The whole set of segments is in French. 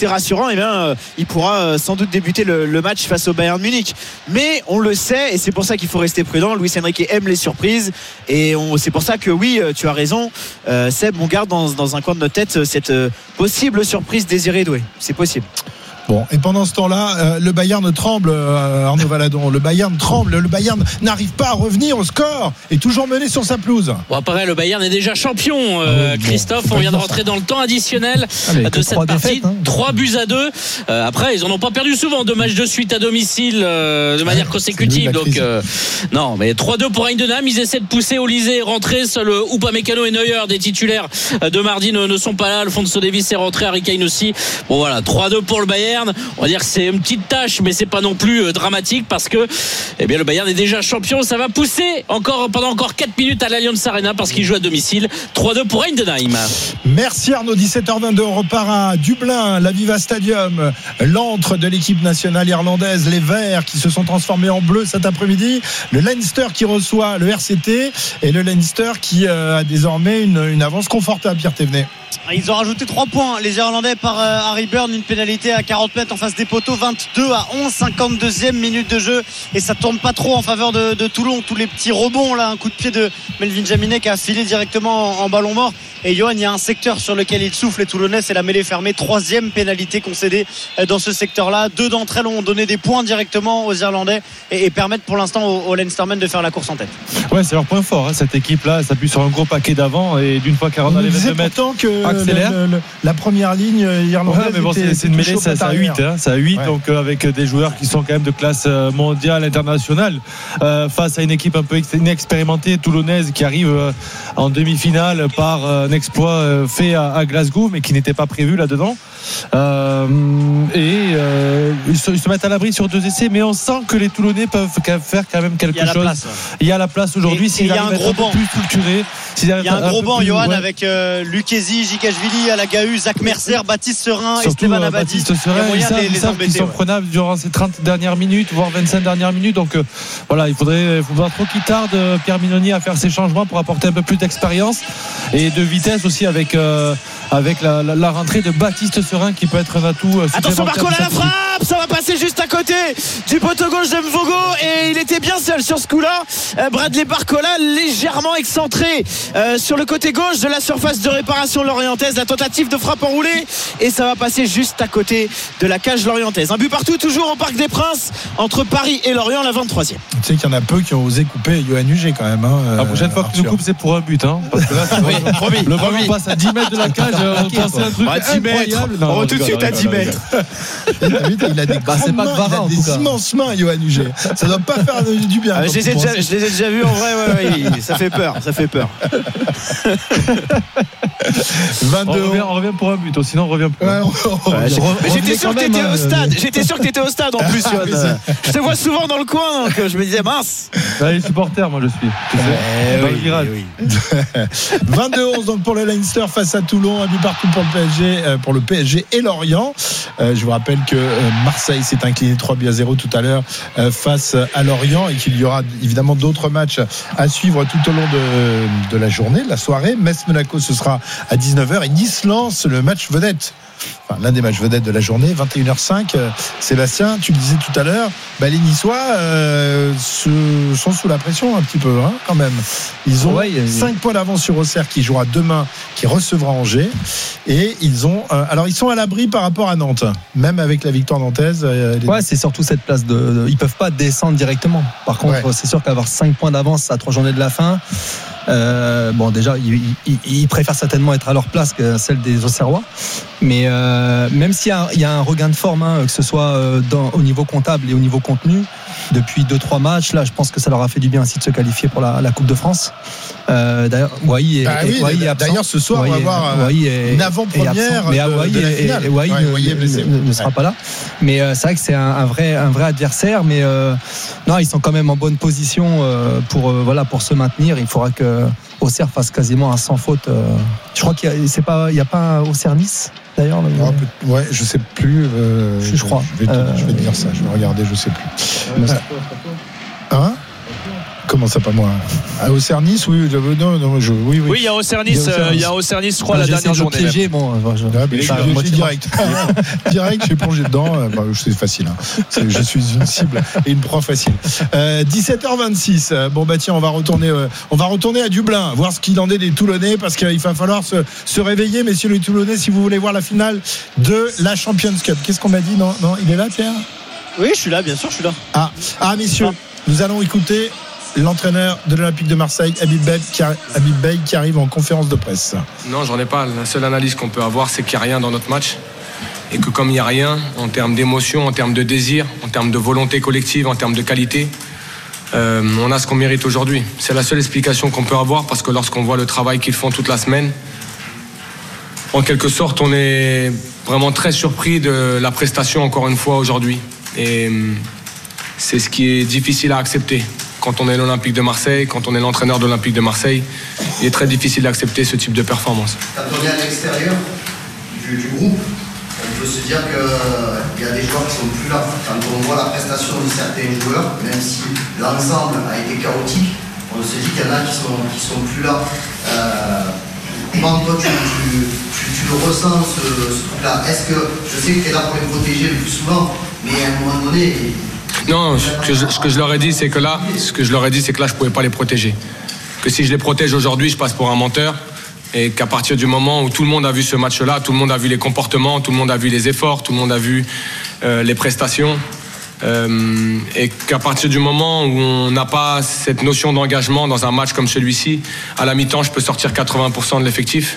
c'est rassurant, et bien il pourra sans doute débuter le match face au Bayern Munich. Mais on le sait, et c'est pour ça qu'il faut rester prudent. Luis Enrique aime les surprises, et c'est pour ça que oui, tu as raison, Seb, on garde dans un coin de notre tête cette possible surprise Désiré Doué. C'est possible. Bon, et pendant ce temps-là, le Bayern tremble, Arnaud Valadon. Le Bayern tremble, le Bayern n'arrive pas à revenir au score et toujours mené sur sa pelouse. Bon, pareil, le Bayern est déjà champion, Christophe. On vient de rentrer dans le temps additionnel de cette partie. 3-2. Après, ils en ont pas perdu souvent, 2 matchs de suite à domicile de manière consécutive. Donc, non, mais 3-2 pour Heidenheim. Ils essaient de pousser Olysée rentrer. Seul Upamecano et Neuer, des titulaires de mardi, ne sont pas là. Alphonso Davies est rentré, Harry Kane aussi. Bon, voilà, 3-2 pour le Bayern. On va dire que c'est une petite tâche, mais c'est pas non plus dramatique, parce que le Bayern est déjà champion. Ça va pousser pendant encore 4 minutes à l'Allianz Arena, parce qu'il joue à domicile. 3-2 pour Heidenheim. Merci Arnaud. 17h22, on repart à Dublin, l'Aviva Stadium, l'antre de l'équipe nationale irlandaise, les Verts qui se sont transformés en bleu cet après-midi. Le Leinster qui reçoit le RCT, et le Leinster qui a désormais une avance confortable. Pierre Thévenet. Ils ont rajouté 3 points, les Irlandais, par Harry Byrne, une pénalité à 40 mètres en face des poteaux. 22-11, 52e minute de jeu, et ça tourne pas trop en faveur de Toulon. Tous les petits rebonds là, un coup de pied de Melvin Jaminet qui a filé directement en ballon mort. Et Johan, il y a un secteur sur lequel il souffle, les Toulonnais, c'est la mêlée fermée. 3e pénalité concédée dans ce secteur-là. 2 d'entre elles ont donné des points directement aux Irlandais et permettent pour l'instant aux Leinstermen de faire la course en tête. Ouais, c'est leur point fort, cette équipe-là. Ça s'appuie sur un gros paquet d'avant, et d'une fois qu'Aaron allait 22 mètres, accélère. La première ligne irlandaise. Ouais, mais bon, c'est une mêlée, ça à 8. Ça à 8, ouais. Donc avec des joueurs qui sont quand même de classe mondiale, internationale, face à une équipe un peu inexpérimentée toulonnaise qui arrive en demi-finale par un exploit fait à Glasgow, mais qui n'était pas prévu là-dedans. Ils se mettent à l'abri sur 2 essais, mais on sent que les Toulonnais peuvent faire quand même quelque chose. Il y a la place aujourd'hui. Il y a un gros banc plus structuré. Il y a un gros banc, Johan, avec Lucchesi, Jikashvili, Alagahu, Zach Mercer, Baptiste Serin et Stéphane Abadi. Baptiste Serin, ils savent qu'ils sont prenables durant ces 30 dernières minutes, voire 25 dernières minutes. Donc voilà, il faudrait trop qu'il tarde, Pierre Mignoni, à faire ses changements pour apporter un peu plus d'expérience et de vitesse aussi, avec la rentrée de Baptiste Serin qui peut être un atout. Attention, Barcola, la frappe, ça va passer juste à côté du poteau gauche de Mvogo, et il était bien seul sur ce coup-là. Bradley Barcola, légèrement excentré sur le côté gauche de la surface de réparation lorientaise. La tentative de frappe enroulée, et ça va passer juste à côté de la cage lorientaise. Un but partout, toujours au Parc des Princes, entre Paris et Lorient, la 23e. Tu sais qu'il y en a peu qui ont osé couper Johan Huget quand même. La prochaine fois que tu nous coupes, c'est pour un but. Parce que là, le ballon passe à 10 mètres de la cage. On pensait un truc incroyable. On va tout de suite à 10 mètres. Il a des immenses mains, Johan Huget. Ça doit pas faire du bien. Je les ai déjà vus en vrai. Ouais, ça fait peur. 22. On revient pour un but, sinon on revient pour un but. Mais j'étais sûr que t'étais au stade. J'étais sûr que t'étais au stade en plus. Je te vois souvent dans le coin, donc je me disais mince. Les supporters, moi je suis. Dans le virage. 22-11 donc pour le Leinster face à Toulon, un but partout pour le PSG et Lorient. Je vous rappelle que Marseille s'est incliné 3-0 tout à l'heure face à Lorient, et qu'il y aura évidemment d'autres matchs à suivre tout au long de la journée, de la soirée. Metz-Monaco, ce sera à 19h, et Nice lance le match vedette. Enfin, l'un des matchs vedettes de la journée, 21h05. Sébastien, tu le disais tout à l'heure, les Niçois sont sous la pression un petit peu, quand même. Ils ont 5 points d'avance sur Auxerre, qui jouera demain, qui recevra Angers, et ils sont à l'abri par rapport à Nantes, même avec la victoire nantaise. C'est surtout cette place ils peuvent pas descendre directement. Par contre, c'est sûr qu'avoir 5 points d'avance à 3 journées de la fin, déjà ils préfèrent certainement être à leur place que celle des Auxerrois, mais même s'il y a un regain de forme, que ce soit au niveau comptable et au niveau contenu, depuis 2-3 matchs là, je pense que ça leur a fait du bien aussi de se qualifier pour la Coupe de France. D'ailleurs Wai est absent. D'ailleurs ce soir on va avoir une avant-première de la finale. Wai ne sera pas là, mais c'est vrai que c'est un vrai adversaire, mais non, ils sont quand même en bonne position pour se maintenir. Il faudra que Auxerre fasse quasiment un sans faute. Je crois qu'il n'y a pas un Auxerre-Nice d'ailleurs. Je sais plus. Je crois. Je vais te dire ça. Je vais regarder. Je sais plus. Comment ça, pas moi? À Auxerre-Nice, oui. Oui. Oui, il y a Auxerre-Nice, je crois, la dernière journée. Piégé, direct. Direct, j'ai plongé dedans. C'est facile. Je suis une cible et une proie facile. 17h26. Bon, tiens, on va retourner à Dublin, voir ce qu'il en est des Toulonnais, parce qu'il va falloir se réveiller, messieurs les Toulonnais, si vous voulez voir la finale de la Champions Cup. Qu'est-ce qu'on m'a dit? Non, il est là, Pierre? Oui, je suis là, bien sûr, je suis là. Ah, messieurs, nous allons écouter l'entraîneur de l'Olympique de Marseille, Habib Beye, qui arrive en conférence de presse. Non, j'en ai pas. La seule analyse qu'on peut avoir, c'est qu'il n'y a rien dans notre match. Et que comme il n'y a rien, en termes d'émotion, en termes de désir, en termes de volonté collective, en termes de qualité, on a ce qu'on mérite aujourd'hui. C'est la seule explication qu'on peut avoir, parce que lorsqu'on voit le travail qu'ils font toute la semaine, en quelque sorte, on est vraiment très surpris de la prestation, encore une fois, aujourd'hui. Et c'est ce qui est difficile à accepter. Quand on est l'Olympique de Marseille, quand on est l'entraîneur de l'Olympique de Marseille, il est très difficile d'accepter ce type de performance. Quand on est à l'extérieur du groupe, on peut se dire qu'il y a des joueurs qui sont plus là. Quand on voit la prestation de certains joueurs, même si l'ensemble a été chaotique, on se dit qu'il y en a qui sont plus là. Comment toi tu le ressens, ce truc-là? Est-ce que, je sais que tu es là pour les protéger le plus souvent, mais à un moment donné... Non, ce que je leur ai dit, c'est que là, je pouvais pas les protéger. Que si je les protège aujourd'hui, je passe pour un menteur. Et qu'à partir du moment où tout le monde a vu ce match-là, tout le monde a vu les comportements, tout le monde a vu les efforts, tout le monde a vu les prestations. Et qu'à partir du moment où on n'a pas cette notion d'engagement dans un match comme celui-ci, à la mi-temps, je peux sortir 80% de l'effectif.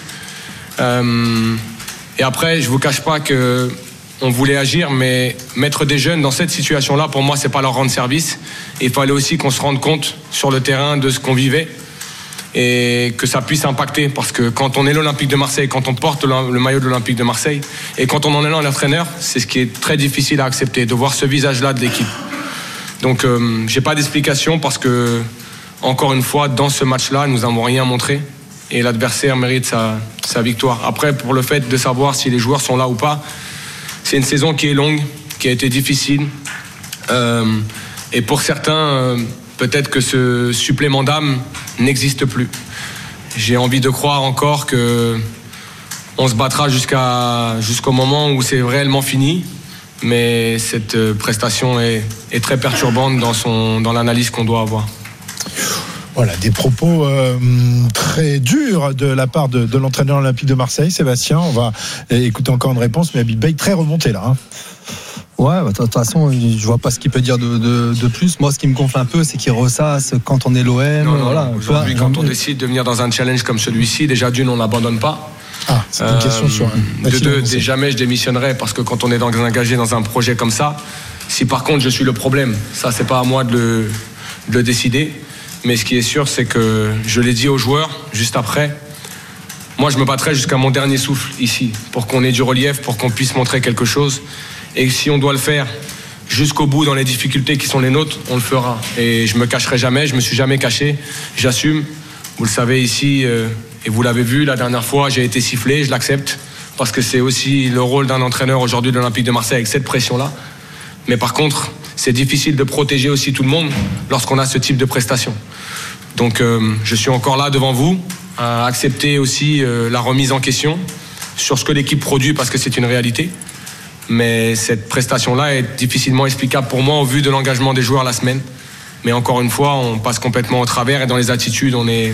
Et après, je vous cache pas que on voulait agir, mais mettre des jeunes dans cette situation-là, pour moi, c'est pas leur rendre service. Et il fallait aussi qu'on se rende compte sur le terrain de ce qu'on vivait et que ça puisse impacter. Parce que quand on est l'Olympique de Marseille, quand on porte le maillot de l'Olympique de Marseille, et quand on en est là l'entraîneur, c'est ce qui est très difficile à accepter, de voir ce visage-là de l'équipe. Donc, j'ai pas d'explication, parce que, encore une fois, dans ce match-là, nous n'avons rien montré. Et l'adversaire mérite sa victoire. Après, pour le fait de savoir si les joueurs sont là ou pas, c'est une saison qui est longue, qui a été difficile. Et pour certains, peut-être que ce supplément d'âme n'existe plus. J'ai envie de croire encore qu'on se battra jusqu'au moment où c'est réellement fini. Mais cette prestation est très perturbante dans l'analyse qu'on doit avoir. Voilà, des propos très durs de la part de l'entraîneur olympique de Marseille, Sébastien. On va écouter encore une réponse, mais Habib Beye très remonté là. Ouais, de toute façon, je vois pas ce qu'il peut dire de plus. Moi, ce qui me gonfle un peu, c'est qu'il ressasse quand on est l'OM. Voilà. Aujourd'hui, quand on décide de venir dans un challenge comme celui-ci, déjà d'une, on n'abandonne pas. C'est une question sur de deux, jamais je démissionnerai, parce que quand on est engagé dans un projet comme ça, si par contre je suis le problème, ça c'est pas à moi de le décider. Mais ce qui est sûr, c'est que je l'ai dit aux joueurs juste après, moi je me battrai jusqu'à mon dernier souffle ici, pour qu'on ait du relief, pour qu'on puisse montrer quelque chose. Et si on doit le faire jusqu'au bout dans les difficultés qui sont les nôtres, on le fera. Et je me cacherai jamais, je me suis jamais caché, j'assume. Vous le savez ici, et vous l'avez vu, la dernière fois j'ai été sifflé, je l'accepte, parce que c'est aussi le rôle d'un entraîneur aujourd'hui de l'Olympique de Marseille avec cette pression-là. Mais par contre, c'est difficile de protéger aussi tout le monde lorsqu'on a ce type de prestation. Donc je suis encore là devant vous, à accepter aussi la remise en question sur ce que l'équipe produit, parce que c'est une réalité. Mais cette prestation-là est difficilement explicable pour moi au vu de l'engagement des joueurs la semaine. Mais encore une fois, on passe complètement au travers, et dans les attitudes, on n'est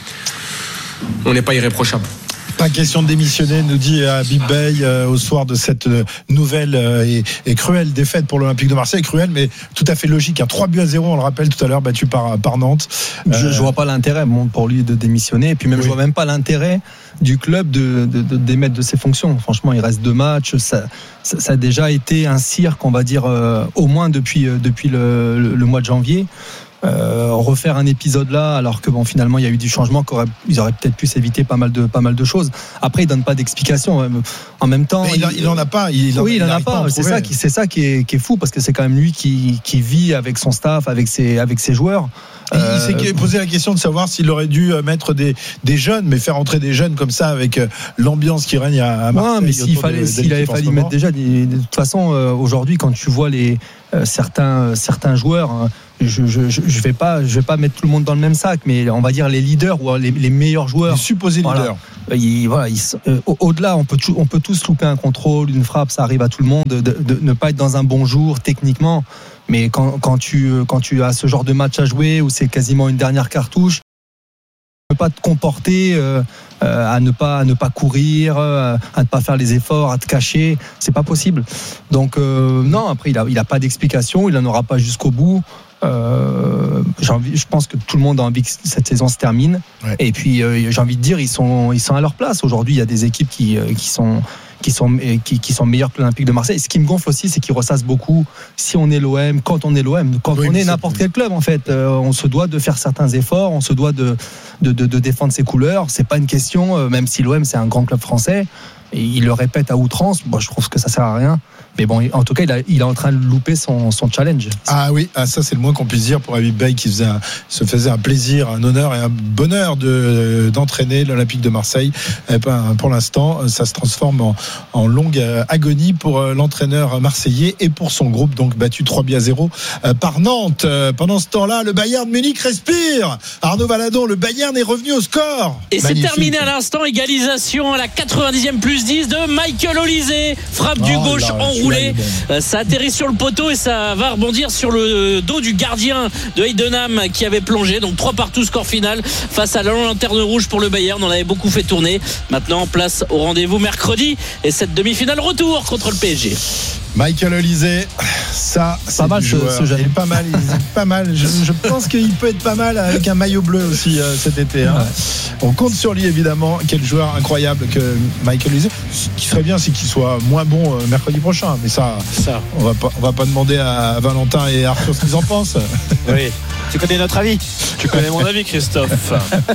pas irréprochable. Pas question de démissionner, nous dit Habib Beye au soir de cette nouvelle et cruelle défaite pour l'Olympique de Marseille. Cruelle, mais tout à fait logique. 3-0, on le rappelle tout à l'heure, battu par Nantes. Je vois pas l'intérêt pour lui de démissionner. Et puis même, je vois même pas l'intérêt du club de démettre de ses fonctions. Franchement, il reste 2 matchs. Ça a déjà été un cirque, on va dire, au moins depuis le mois de janvier. Refaire un épisode là, alors que finalement il y a eu du changement, ils auraient peut-être pu s'éviter pas mal de choses. Après, il donne pas d'explication. En même temps, il en a pas. Il en a pas. C'est ça qui est fou, parce que c'est quand même lui qui vit avec son staff, avec ses joueurs. Il s'est posé la question de savoir s'il aurait dû mettre des jeunes, mais faire entrer des jeunes comme ça avec l'ambiance qui règne à Marseille. Ouais, mais s'il avait fallu mettre déjà, de toute façon, aujourd'hui, quand tu vois certains joueurs, je vais pas mettre tout le monde dans le même sac, mais on va dire les leaders ou les meilleurs joueurs, les supposés leaders. Au-delà, on peut tous louper un contrôle, une frappe, ça arrive à tout le monde de ne pas être dans un bon jour techniquement. Mais quand tu as ce genre de match à jouer où c'est quasiment une dernière cartouche, tu ne peux pas te comporter à ne pas courir, à ne pas faire les efforts, à te cacher, c'est pas possible. Donc non, après il a pas d'explication, il en aura pas jusqu'au bout. Je pense que tout le monde a envie que cette saison se termine. Ouais. Et puis j'ai envie de dire ils sont à leur place. Aujourd'hui, il y a des équipes qui sont meilleurs que l'Olympique de Marseille. Et ce qui me gonfle aussi, c'est qu'ils ressassent beaucoup. Si on est l'OM, quand on est l'OM, quand on est n'importe quel club, en fait, on se doit de faire certains efforts, on se doit de défendre ses couleurs. C'est pas une question, même si l'OM c'est un grand club français. Et il le répète à outrance. Moi, je trouve que ça sert à rien. Mais bon, en tout cas, il est en train de louper son challenge. Ah oui, ça c'est le moins qu'on puisse dire pour Habib Beye qui se faisait un plaisir, un honneur et un bonheur d'entraîner l'Olympique de Marseille. Et ben, pour l'instant, ça se transforme en longue agonie pour l'entraîneur marseillais et pour son groupe, donc battu 3-0 par Nantes. Pendant ce temps-là, le Bayern Munich respire. Arnaud Valadon, le Bayern est revenu au score. Et magnifique. C'est terminé à l'instant, égalisation à la 90e plus 10 de Michael Olise. Frappe du gauche enroulée. Ça atterrit sur le poteau et ça va rebondir sur le dos du gardien de Heidenheim qui avait plongé. Donc 3-2 score final face à la lanterne rouge pour le Bayern. On avait beaucoup fait tourner. Maintenant, place au rendez-vous mercredi et cette demi-finale retour contre le PSG. Michael Olise, ça c'est pas mal ce jeune. Il est pas mal, pas mal. Je pense qu'il peut être pas mal avec un maillot bleu aussi cet été. Hein. Ouais. On compte sur lui évidemment. Quel joueur incroyable que Michael Olise. Ce qui serait bien, c'est qu'il soit moins bon mercredi prochain. Mais ça. On va pas demander à Valentin et Arthur ce qu'ils en pensent. Oui. Tu connais notre avis. Tu connais mon avis, Christophe.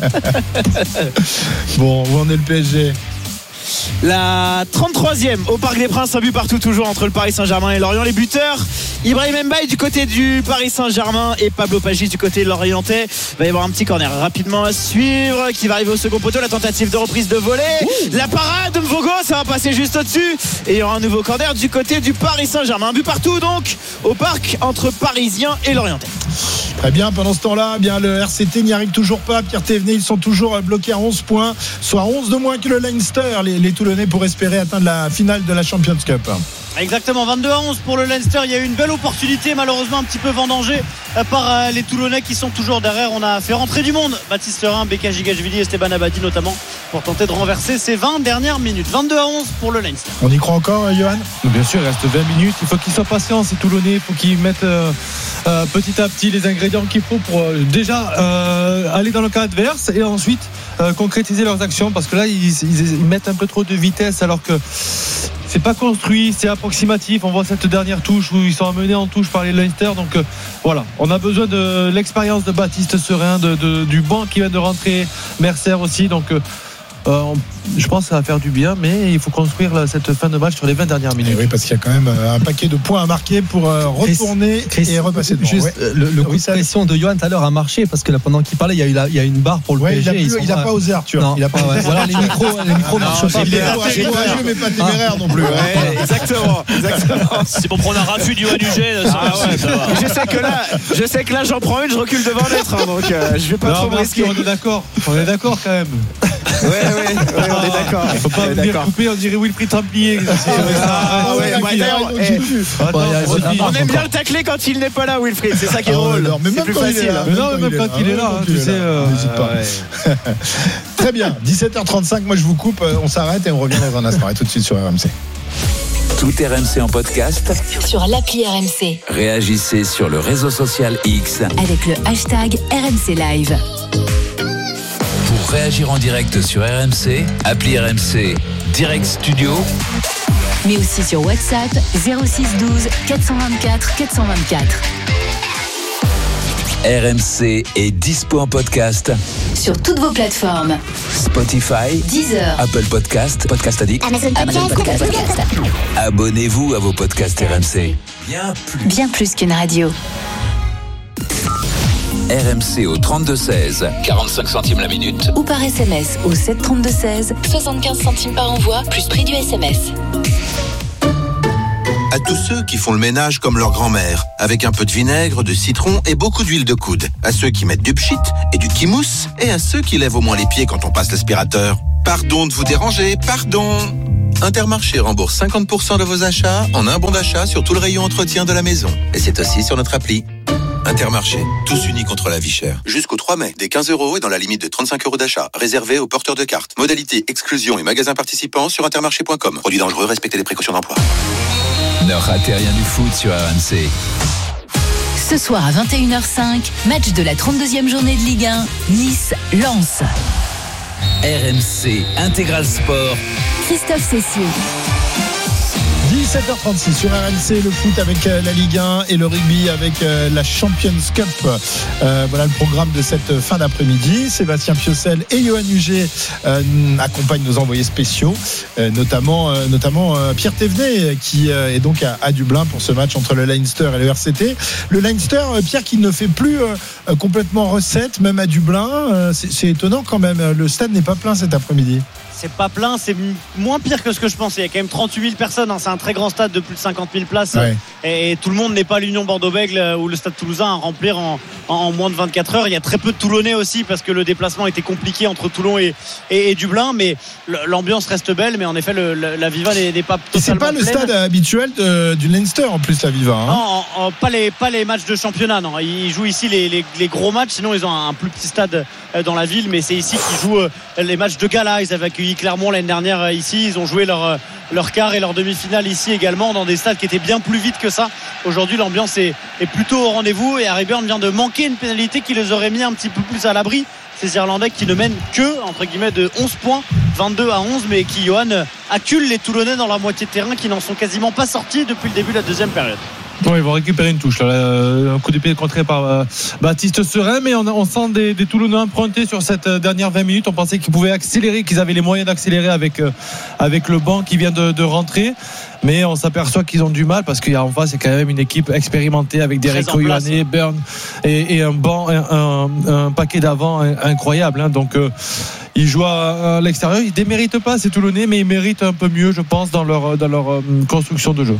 Bon, où en est le PSG? La 33e au Parc des Princes, un but partout toujours entre le Paris Saint-Germain et Lorient. Les buteurs, Ibrahim Mbaye du côté du Paris Saint-Germain et Pablo Pagis du côté de l'Orientais. Il va y avoir un petit corner rapidement à suivre qui va arriver au second poteau. La tentative de reprise de volée. La parade de Mvogo, ça va passer juste au-dessus. Et il y aura un nouveau corner du côté du Paris Saint-Germain. Un but partout donc au Parc entre Parisiens et l'Orientais. Très bien, pendant ce temps-là, bien, le RCT n'y arrive toujours pas. Pierre Thévenet, ils sont toujours bloqués à 11 points, soit 11 de moins que le Leinster, les Toulonnais, pour espérer atteindre la finale de la Champions Cup. Exactement, 22-11 pour le Leinster. Il y a eu une belle opportunité, malheureusement un petit peu vendangée par les Toulonnais qui sont toujours derrière. On a fait rentrer du monde, Baptiste Serin, Beka Gigashvili, Esteban Abadi notamment, pour tenter de renverser ces 20 dernières minutes. 22-11 pour le Leinster. On y croit encore, Johan? Bien sûr, il reste 20 minutes. Il faut qu'ils soient patients, ces Toulonnais. Il faut qu'ils mettent petit à petit les ingrédients qu'il faut pour déjà aller dans le cas adverse et ensuite concrétiser leurs actions, parce que là ils mettent un peu trop de vitesse alors que c'est pas construit, c'est approximatif. On voit cette dernière touche où ils sont amenés en touche par les Leinster. Donc voilà, on a besoin de l'expérience de Baptiste Serin, du banc qui vient de rentrer, Mercer aussi. Donc je pense que ça va faire du bien, mais il faut construire cette fin de match sur les 20 dernières minutes. Oui, parce qu'il y a quand même un paquet de points à marquer pour retourner et repasser devant. Juste, le coup de pression de Johan tout à l'heure a marché, parce que là, pendant qu'il parlait, il y a une barre pour le PSG. Il n'a pas osé, Arthur. Non. Il a pas osé. Voilà, les micros marchent pas. Il est courageux, mais pas téméraire non plus. Ouais, exactement. C'est pour prendre un raffut du Hanuget. Je sais que là, j'en prends une, je recule de 20 mètres. Donc, je vais pas trop me risquer. On est d'accord quand même. Ouais, on est d'accord. Faut pas venir couper, on dirait Wilfried Templier. On aime bien le tacler quand il n'est pas là, Wilfried. C'est ça qui est drôle. Mais même quand il est là. Même quand il est là, tu sais. N'hésite pas. Très bien. 17h35. Moi, je vous coupe. On s'arrête et on revient dans un instant. Et tout de suite sur RMC. Tout RMC en podcast sur l'appli RMC. Réagissez sur le réseau social X avec le hashtag RMC Live. Pour réagir en direct sur RMC, appli RMC Direct Studio, mais aussi sur WhatsApp 06 12 424 424. RMC est dispo en podcast sur toutes vos plateformes: Spotify, Deezer, Apple Podcast, Podcast Addict, Amazon Podcast. Abonnez-vous à vos podcasts RMC. Bien plus qu'une radio. RMC au 32-16, 45 centimes la minute. Ou par SMS au 732-16, 75 centimes par envoi, plus prix du SMS. À tous ceux qui font le ménage comme leur grand-mère, avec un peu de vinaigre, de citron et beaucoup d'huile de coude. À ceux qui mettent du pchit et du kimousse, et à ceux qui lèvent au moins les pieds quand on passe l'aspirateur. Pardon de vous déranger, pardon. Intermarché rembourse 50% de vos achats en un bon d'achat sur tout le rayon entretien de la maison. Et c'est aussi sur notre appli. Intermarché, tous unis contre la vie chère. Jusqu'au 3 mai, des 15 € et dans la limite de 35 € d'achat, réservé aux porteurs de cartes. Modalité, exclusion et magasins participants sur intermarché.com. Produits dangereux, respectez les précautions d'emploi. Ne ratez rien du foot sur RMC. Ce soir à 21h05, match de la 32e journée de Ligue 1, Nice-Lens. RMC Intégral Sport. Christophe Cessieux. 17h36 sur RMC, le foot avec la Ligue 1 et le rugby avec la Champions Cup. Voilà le programme de cette fin d'après-midi. Sébastien Piocel et Johan Huget accompagnent nos envoyés spéciaux, notamment Pierre Thévenet qui est donc à Dublin pour ce match entre le Leinster et le RCT. Le Leinster, Pierre, qui ne fait plus complètement recette, même à Dublin. C'est étonnant quand même. Le stade n'est pas plein cet après-midi. C'est pas plein, c'est moins pire que ce que je pensais. Il y a quand même 38 000 personnes, hein. C'est un très grand stade de plus de 50 000 places. Ouais. Et tout le monde n'est pas l'Union Bordeaux-Bègles ou le Stade Toulousain à remplir en moins de 24 heures. Il y a très peu de Toulonnais aussi parce que le déplacement était compliqué entre Toulon et Dublin. Mais l'ambiance reste belle. Mais en effet, la Viva n'est pas totalement pleine. Et c'est pas le stade habituel du Leinster en plus, la Viva. Hein. Non, pas les matchs de championnat. Non, ils jouent ici les gros matchs. Sinon, ils ont un plus petit stade dans la ville. Mais c'est ici qu'ils jouent les matchs de gala. Ils avaient accueilli Clermont l'année dernière ici. Ils ont joué leur quart et leur demi-finale ici également dans des stades qui étaient bien plus vides que ça. Aujourd'hui, l'ambiance est plutôt au rendez-vous et Harry Byrne vient de manquer une pénalité qui les aurait mis un petit peu plus à l'abri. Ces Irlandais qui ne mènent que, entre guillemets, de 11 points, 22-11, mais qui, Johan, acculent les Toulonnais dans la moitié de terrain qui n'en sont quasiment pas sortis depuis le début de la deuxième période. Bon, ils vont récupérer une touche là. Un coup de pied contré par Baptiste Serin, mais on sent des Toulonnais empruntés sur cette dernière 20 minutes. On pensait qu'ils pouvaient accélérer, qu'ils avaient les moyens d'accélérer avec le banc qui vient de rentrer, mais on s'aperçoit qu'ils ont du mal parce qu'il y a en face c'est quand même une équipe expérimentée avec Derek Yohanné, Byrne et un banc, un paquet d'avant incroyable, hein. Donc ils jouent à l'extérieur, ils déméritent pas ces Toulonnais, mais ils méritent un peu mieux, je pense, dans leur construction de jeu.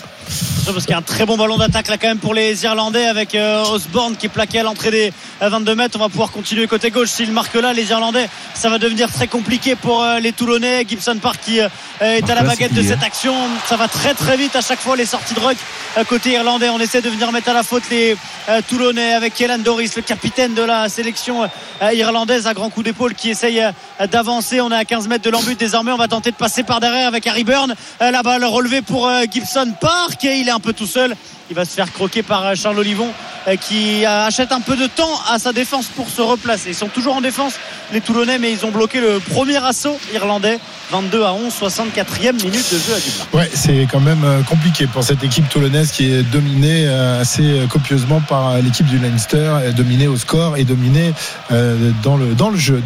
Parce qu'il y a un très bon ballon d'attaque là quand même pour les Irlandais avec Osborne qui est plaqué à l'entrée des 22 mètres. On va pouvoir continuer côté gauche. S'il marque là, les Irlandais, ça va devenir très compliqué pour les Toulonnais. Gibson Park qui est à la baguette de cette action. Ça va très très vite à chaque fois les sorties de ruck côté irlandais. On essaie de venir mettre à la faute les Toulonnais avec Kellan Doris, le capitaine de la sélection irlandaise, à grand coup d'épaule qui essaye d'avancer. On est à 15 mètres de l'embut désormais. On va tenter de passer par derrière avec Harry Byrne. La balle relevée pour Gibson Park et il est un peu tout seul. Il va se faire croquer par Charles Olivon qui achète un peu de temps à sa défense pour se replacer. Ils sont toujours en défense les Toulonnais, mais ils ont bloqué le premier assaut irlandais. 22-11, 64e minute de jeu à Dublin. Ouais, c'est quand même compliqué pour cette équipe toulonnaise qui est dominée assez copieusement par l'équipe du Leinster, dominée au score et dominée dans le jeu.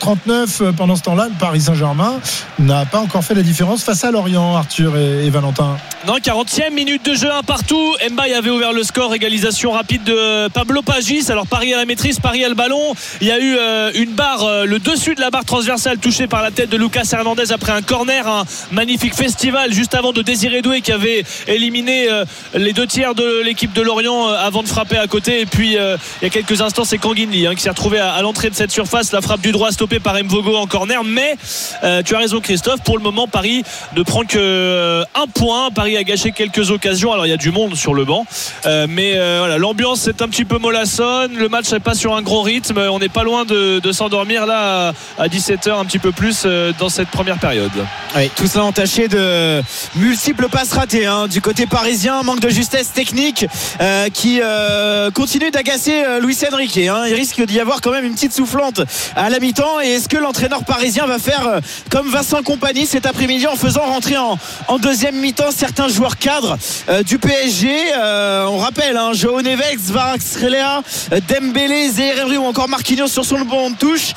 17h39 pendant ce temps-là, le Paris Saint-Germain n'a pas encore fait la différence face à Lorient, Arthur et Valentin. Non, 40e minute de jeu, un partout. Mbaye avait ouvert le score, égalisation rapide de Pablo Pagis. Alors Paris à la maîtrise, Paris à le ballon. Il y a eu une barre, le dessus de la barre transversale touchée par la tête de Lucas Hernandez après un corner, un magnifique festival juste avant de Désiré Doué qui avait éliminé les 2/3 de l'équipe de Lorient avant de frapper à côté. Et puis il y a quelques instants, c'est Kanguinli qui s'est retrouvé à l'entrée de cette surface. La frappe du droit stoppée par Mvogo en corner, mais tu as raison Christophe, pour le moment Paris ne prend que un point. Paris a gâché quelques occasions. Alors il y a du monde sur le banc, mais voilà, l'ambiance c'est un petit peu mollassonne, le match n'est pas sur un gros rythme, on n'est pas loin de s'endormir là à 17h un petit peu plus dans cette première période. Oui, tout cela entaché de multiples passes ratées du côté parisien, manque de justesse technique qui continue d'agacer Luis Enrique. Il risque d'y avoir quand même une petite soufflante à la mi-temps. Et est-ce que l'entraîneur parisien va faire comme Vincent Kompany cet après-midi en faisant rentrer en deuxième mi-temps certains joueurs cadres du PSG? On rappelle João Neves, Kvaratskhelia, Dembélé, Zaïre Emery ou encore Marquinhos sur son banc de touche.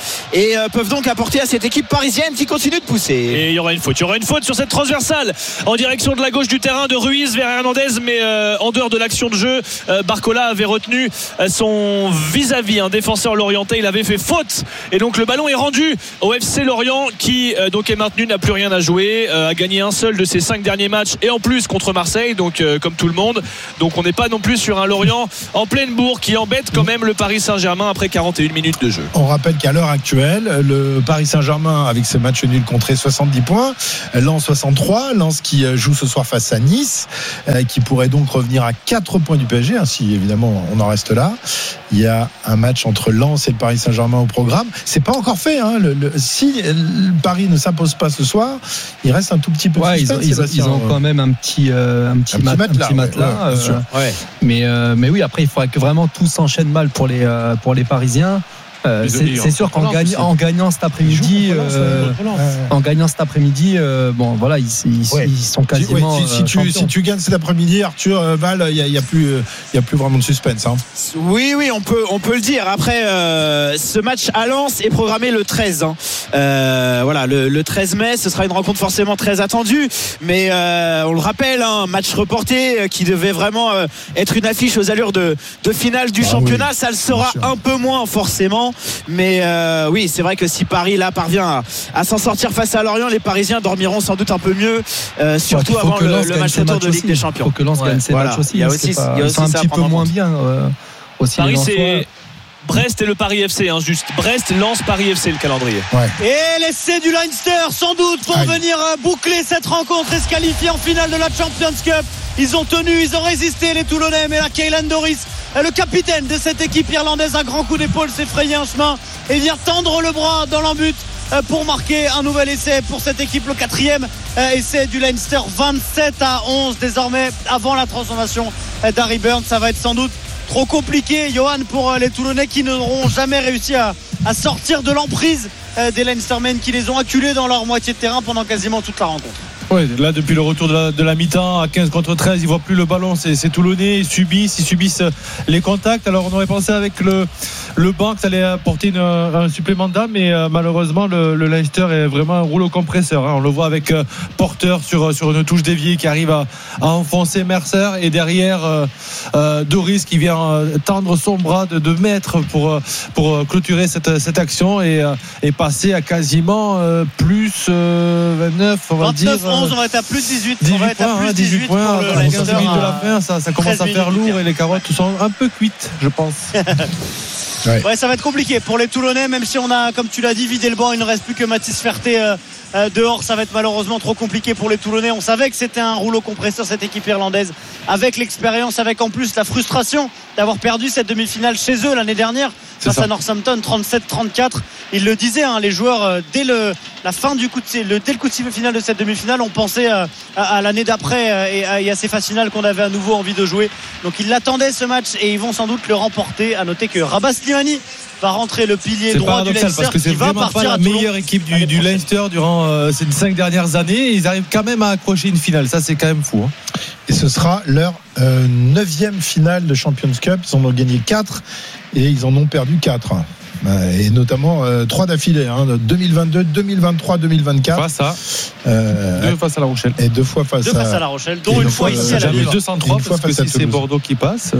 et peuvent donc apporter à cette équipe parisienne qui continue de pousser. Et il y aura une faute sur cette transversale en direction de la gauche du terrain de Ruiz vers Hernandez, mais en dehors de l'action de jeu, Barcola avait retenu son vis-à-vis, un défenseur lorientais. Il avait fait faute et donc le ballon est rendu au FC Lorient qui donc est maintenu, n'a plus rien à jouer, a gagné un seul de ses 5 derniers matchs et en plus contre Marseille, donc comme tout le monde. Donc on n'est pas non plus sur un Lorient en pleine bourre qui embête quand même le Paris Saint-Germain après 41 minutes de jeu. On rappelle qu'à l'heure actuelle, le Paris Saint-Germain avec ce match nul compterait 70 points, Lens 63, Lens qui joue ce soir face à Nice, qui pourrait donc revenir à 4 points du PSG, hein, si évidemment on en reste là. Il y a un match entre Lens et le Paris Saint-Germain au programme. C'est pas encore fait, hein. Si le Paris ne s'impose pas ce soir, il reste un tout petit peu de suspense. Ils ont quand même un petit matelas. Mais oui, après il faudra que vraiment tout s'enchaîne mal pour les Parisiens. C'est sûr qu'en gagnant cet après-midi, bon voilà, ils sont quasiment. Si tu gagnes cet après-midi, Arthur Val, il y a plus vraiment de suspense. Hein. Oui, on peut le dire. Après, ce match à Lens est programmé le 13. Hein. Voilà, le 13 mai, ce sera une rencontre forcément très attendue, mais on le rappelle, un match reporté qui devait vraiment être une affiche aux allures de finale du championnat. Oui, ça le sera un peu moins forcément. Mais oui, c'est vrai que si Paris là parvient à s'en sortir face à Lorient, les Parisiens dormiront sans doute un peu mieux, surtout avant le match retour de Ligue des Champions. Il faut que Lens gagne ses matchs aussi. Il c'est un petit peu moins bien aussi. Paris, c'est Brest et le Paris FC, hein, juste Brest, Lens, Paris FC le calendrier. Et l'essai du Leinster sans doute pour venir boucler cette rencontre et se qualifier en finale de la Champions Cup. Ils ont tenu, ils ont résisté les Toulonnais, mais là Kaylan Doris, le capitaine de cette équipe irlandaise, un grand coup d'épaule, s'est frayé un chemin et vient tendre le bras dans l'embut pour marquer un nouvel essai pour cette équipe, le 4e essai du Leinster. 27-11 désormais avant la transformation d'Harry Burns. Ça va être sans doute trop compliqué, Johan, pour les Toulonnais qui n'auront jamais réussi à sortir de l'emprise des Leinstermen qui les ont acculés dans leur moitié de terrain pendant quasiment toute la rencontre. Oui, là depuis le retour de la mi-temps à 15 contre 13, ils ne voient plus le ballon, c'est Toulonnais, ils subissent les contacts. Alors on aurait pensé avec le banc que ça allait apporter un supplément d'âme, mais malheureusement le Leicester est vraiment un rouleau compresseur, hein. On le voit avec Porter sur une touche déviée qui arrive à enfoncer Mercer, et derrière Doris qui vient tendre son bras de 2 mètres pour clôturer cette action et passer à quasiment plus 29, on va dire. On va être à plus de 18. 18 points pour le Leicester. 15 minutes de la fin, ça commence à faire lourd et les carottes sont un peu cuites, je pense. Ouais, ça va être compliqué pour les Toulonnais, même si on a, comme tu l'as dit, vidé le banc. Il ne reste plus que Mathis Ferté dehors. Ça va être malheureusement trop compliqué pour les Toulonnais. On savait que c'était un rouleau compresseur, cette équipe irlandaise, avec l'expérience, avec en plus la frustration d'avoir perdu cette demi-finale chez eux l'année dernière face à Northampton 37-34. Ils le disaient, hein, les joueurs, dès le coup de sifflet final de cette demi-finale, on pensait à l'année d'après et à ces phases finales qu'on avait à nouveau envie de jouer. Donc ils l'attendaient ce match et ils vont sans doute le remporter. À noter que Rabah Slimani va rentrer, le pilier droit du Leinster, parce que c'est vraiment pas la meilleure équipe du Leinster durant ces 5 dernières années. Ils arrivent quand même à accrocher une finale, ça c'est quand même fou, hein. Et ce sera leur 9e finale de Champions Cup. Ils en ont gagné 4 et ils en ont perdu 4, et notamment 3 d'affilée, hein, 2022, 2023, 2024 face à 2 face à La Rochelle et 2 fois face à La Rochelle, dont une fois ici à la Maison. 203 parce que si c'est Bordeaux qui passe,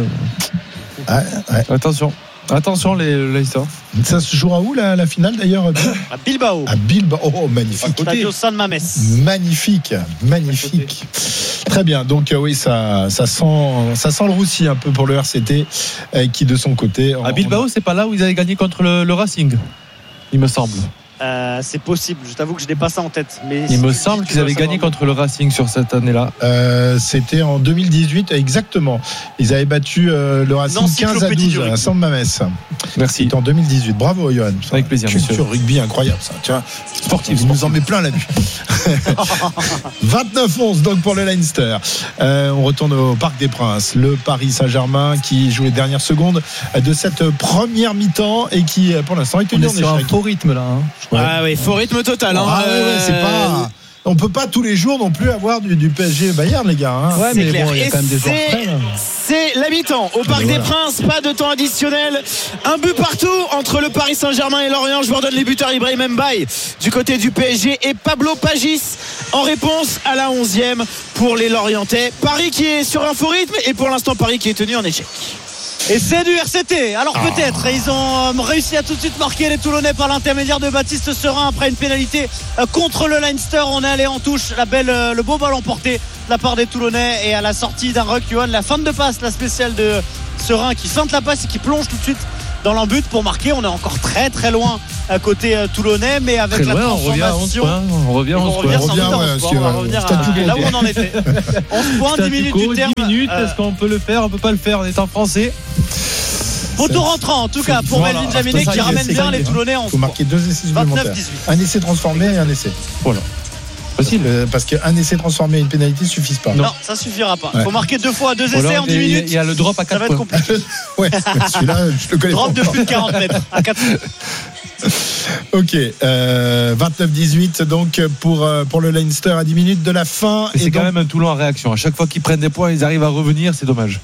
Attention les Leicester. Ça se jouera où la finale d'ailleurs? À Bilbao. Oh, magnifique. Stadio San Mamés. Magnifique. Très bien. Donc oui, ça sent le roussi un peu pour le RCT qui de son côté. À Bilbao, c'est pas là où ils avaient gagné contre le Racing, il me semble. C'est possible, je t'avoue que je n'ai pas ça en tête, mais il me semble qu'ils avaient gagné contre le Racing sur cette année-là. C'était en 2018 exactement. Ils avaient battu le Racing 15-12 à San Mamés. Merci. C'était en 2018. Bravo Johan. Avec plaisir. Culture rugby incroyable, ça. Tu vois, sportif. Il nous en met plein la vue. 29-11 donc pour le Leinster. On retourne au Parc des Princes. Le Paris Saint-Germain qui joue les dernières secondes de cette première mi-temps et qui pour l'instant est sur un faux rythme là, hein. Ah oui, faux rythme total, hein. C'est pas on peut pas tous les jours non plus avoir du PSG Bayern, les gars. Hein. Ouais, mais clair. Bon, il y a quand même des joueurs frais. C'est la mi-temps au Parc des Princes, pas de temps additionnel. Un but partout entre le Paris Saint-Germain et Lorient. Je vous redonne les buteurs: Ibrahim Mbaye du côté du PSG et Pablo Pagis en réponse à la 11e pour les Lorientais. Paris qui est sur un faux rythme et pour l'instant Paris qui est tenu en échec. Et c'est du RCT. Alors peut-être ils ont réussi à tout de suite marquer les Toulonnais par l'intermédiaire de Baptiste Serin après une pénalité contre le Leinster. On est allé en touche, le beau ballon porté de la part des Toulonnais et à la sortie d'un ruck, Johan, la fin de passe, la spéciale de Serin qui feinte la passe et qui plonge tout de suite dans l'embut pour marquer. On est encore très très loin à côté Toulonnais, mais avec la transformation on revient on va revenir là où on en était. 11 points, 10 minutes du terme. 10 minutes, est-ce qu'on peut le faire? On peut pas le faire, on est en français. Poteau rentrant en tout cas pour Melvin Jaminet qui ramène bien les Toulonnais en 11 points. Il faut marquer 2 essais supplémentaires. Un essai transformé et un essai. Voilà. Parce qu'un essai transformé et une pénalité suffisent pas. Non, ça suffira pas. Il faut marquer 2 fois 2 essais en 10 minutes. Il y a le drop à 4 points. Ça va être compliqué. Ouais, celui-là, je le connais drop de plus de 40 mètres à 4 points. Ok, 29-18 donc pour le Leinster à 10 minutes de la fin. Et c'est quand même un Toulon en réaction. À chaque fois qu'ils prennent des points, ils arrivent à revenir, c'est dommage.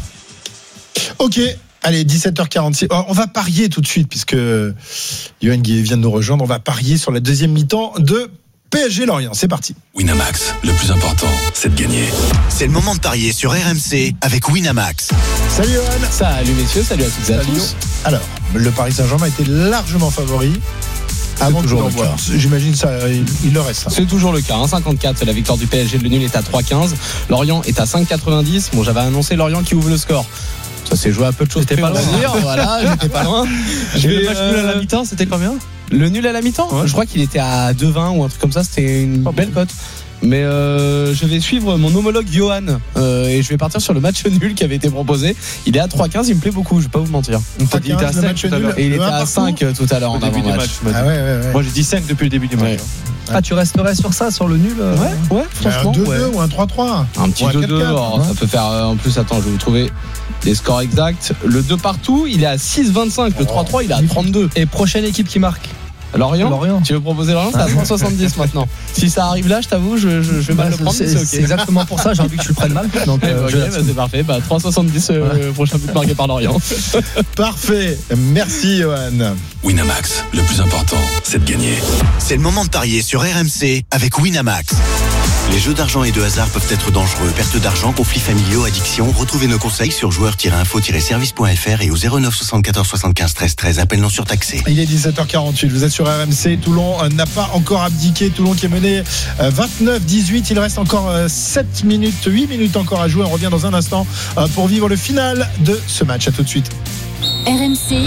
Ok. Allez, 17h46. On va parier tout de suite puisque Yoann Guillet vient de nous rejoindre. On va parier sur la deuxième mi-temps de PSG Lorient. C'est parti. Winamax, le plus important, c'est de gagner. C'est le moment de parier sur RMC avec Winamax. Salut Yoann. Salut messieurs, salut à toutes et à tous. Alors, le Paris Saint-Germain était largement favori. Avant de l'envoi. J'imagine ça, il le reste. C'est toujours le cas. 1,54, c'est la victoire du PSG. Le nul est à 3,15. Lorient est à 5,90. Bon, j'avais annoncé Lorient qui ouvre le score. Ça s'est joué à peu de choses. J'étais pas loin. Voilà, j'étais pas loin. Le match nul à la mi-temps, c'était combien? Le nul à la mi-temps, je crois qu'il était à 2,20 ou un truc comme ça. C'était une belle cote. Mais je vais suivre mon homologue Johan et je vais partir sur le match nul qui avait été proposé. Il est à 3,15, il me plaît beaucoup, je vais pas vous mentir. Il était à 5 tout à l'heure. Et il était à 5 tout à l'heure en avant-match. Moi j'ai dit 5 depuis le début du match. Ah, tu resterais sur ça, sur le nul? Ouais, franchement. Un 2-2 ou un 3-3. Un petit 2-2, ça peut faire. En plus, attends, je vais vous trouver les scores exacts. Le 2 partout, il est à 6,25. Le 3-3, il est à 32. Et prochaine équipe qui marque? Lorient. Tu veux proposer Lorient? C'est à 170 maintenant. Si ça arrive là, je t'avoue, je vais mal le prendre. C'est exactement pour ça, j'ai envie que tu le prennes mal. Donc, c'est parfait. 3,70 prochain but marqué par Lorient. Parfait. Merci, Johan. Winamax, le plus important, c'est de gagner. C'est le moment de parier sur RMC avec Winamax. Les jeux d'argent et de hasard peuvent être dangereux. Perte d'argent, conflits familiaux, addiction. Retrouvez nos conseils sur joueurs-info-service.fr et au 09 74 75 13 13. Appel non surtaxé. Il est 17h48. Vous êtes sur RMC. Toulon n'a pas encore abdiqué. Toulon qui est mené 29-18. Il reste encore 8 minutes encore à jouer. On revient dans un instant pour vivre le final de ce match. À tout de suite. RMC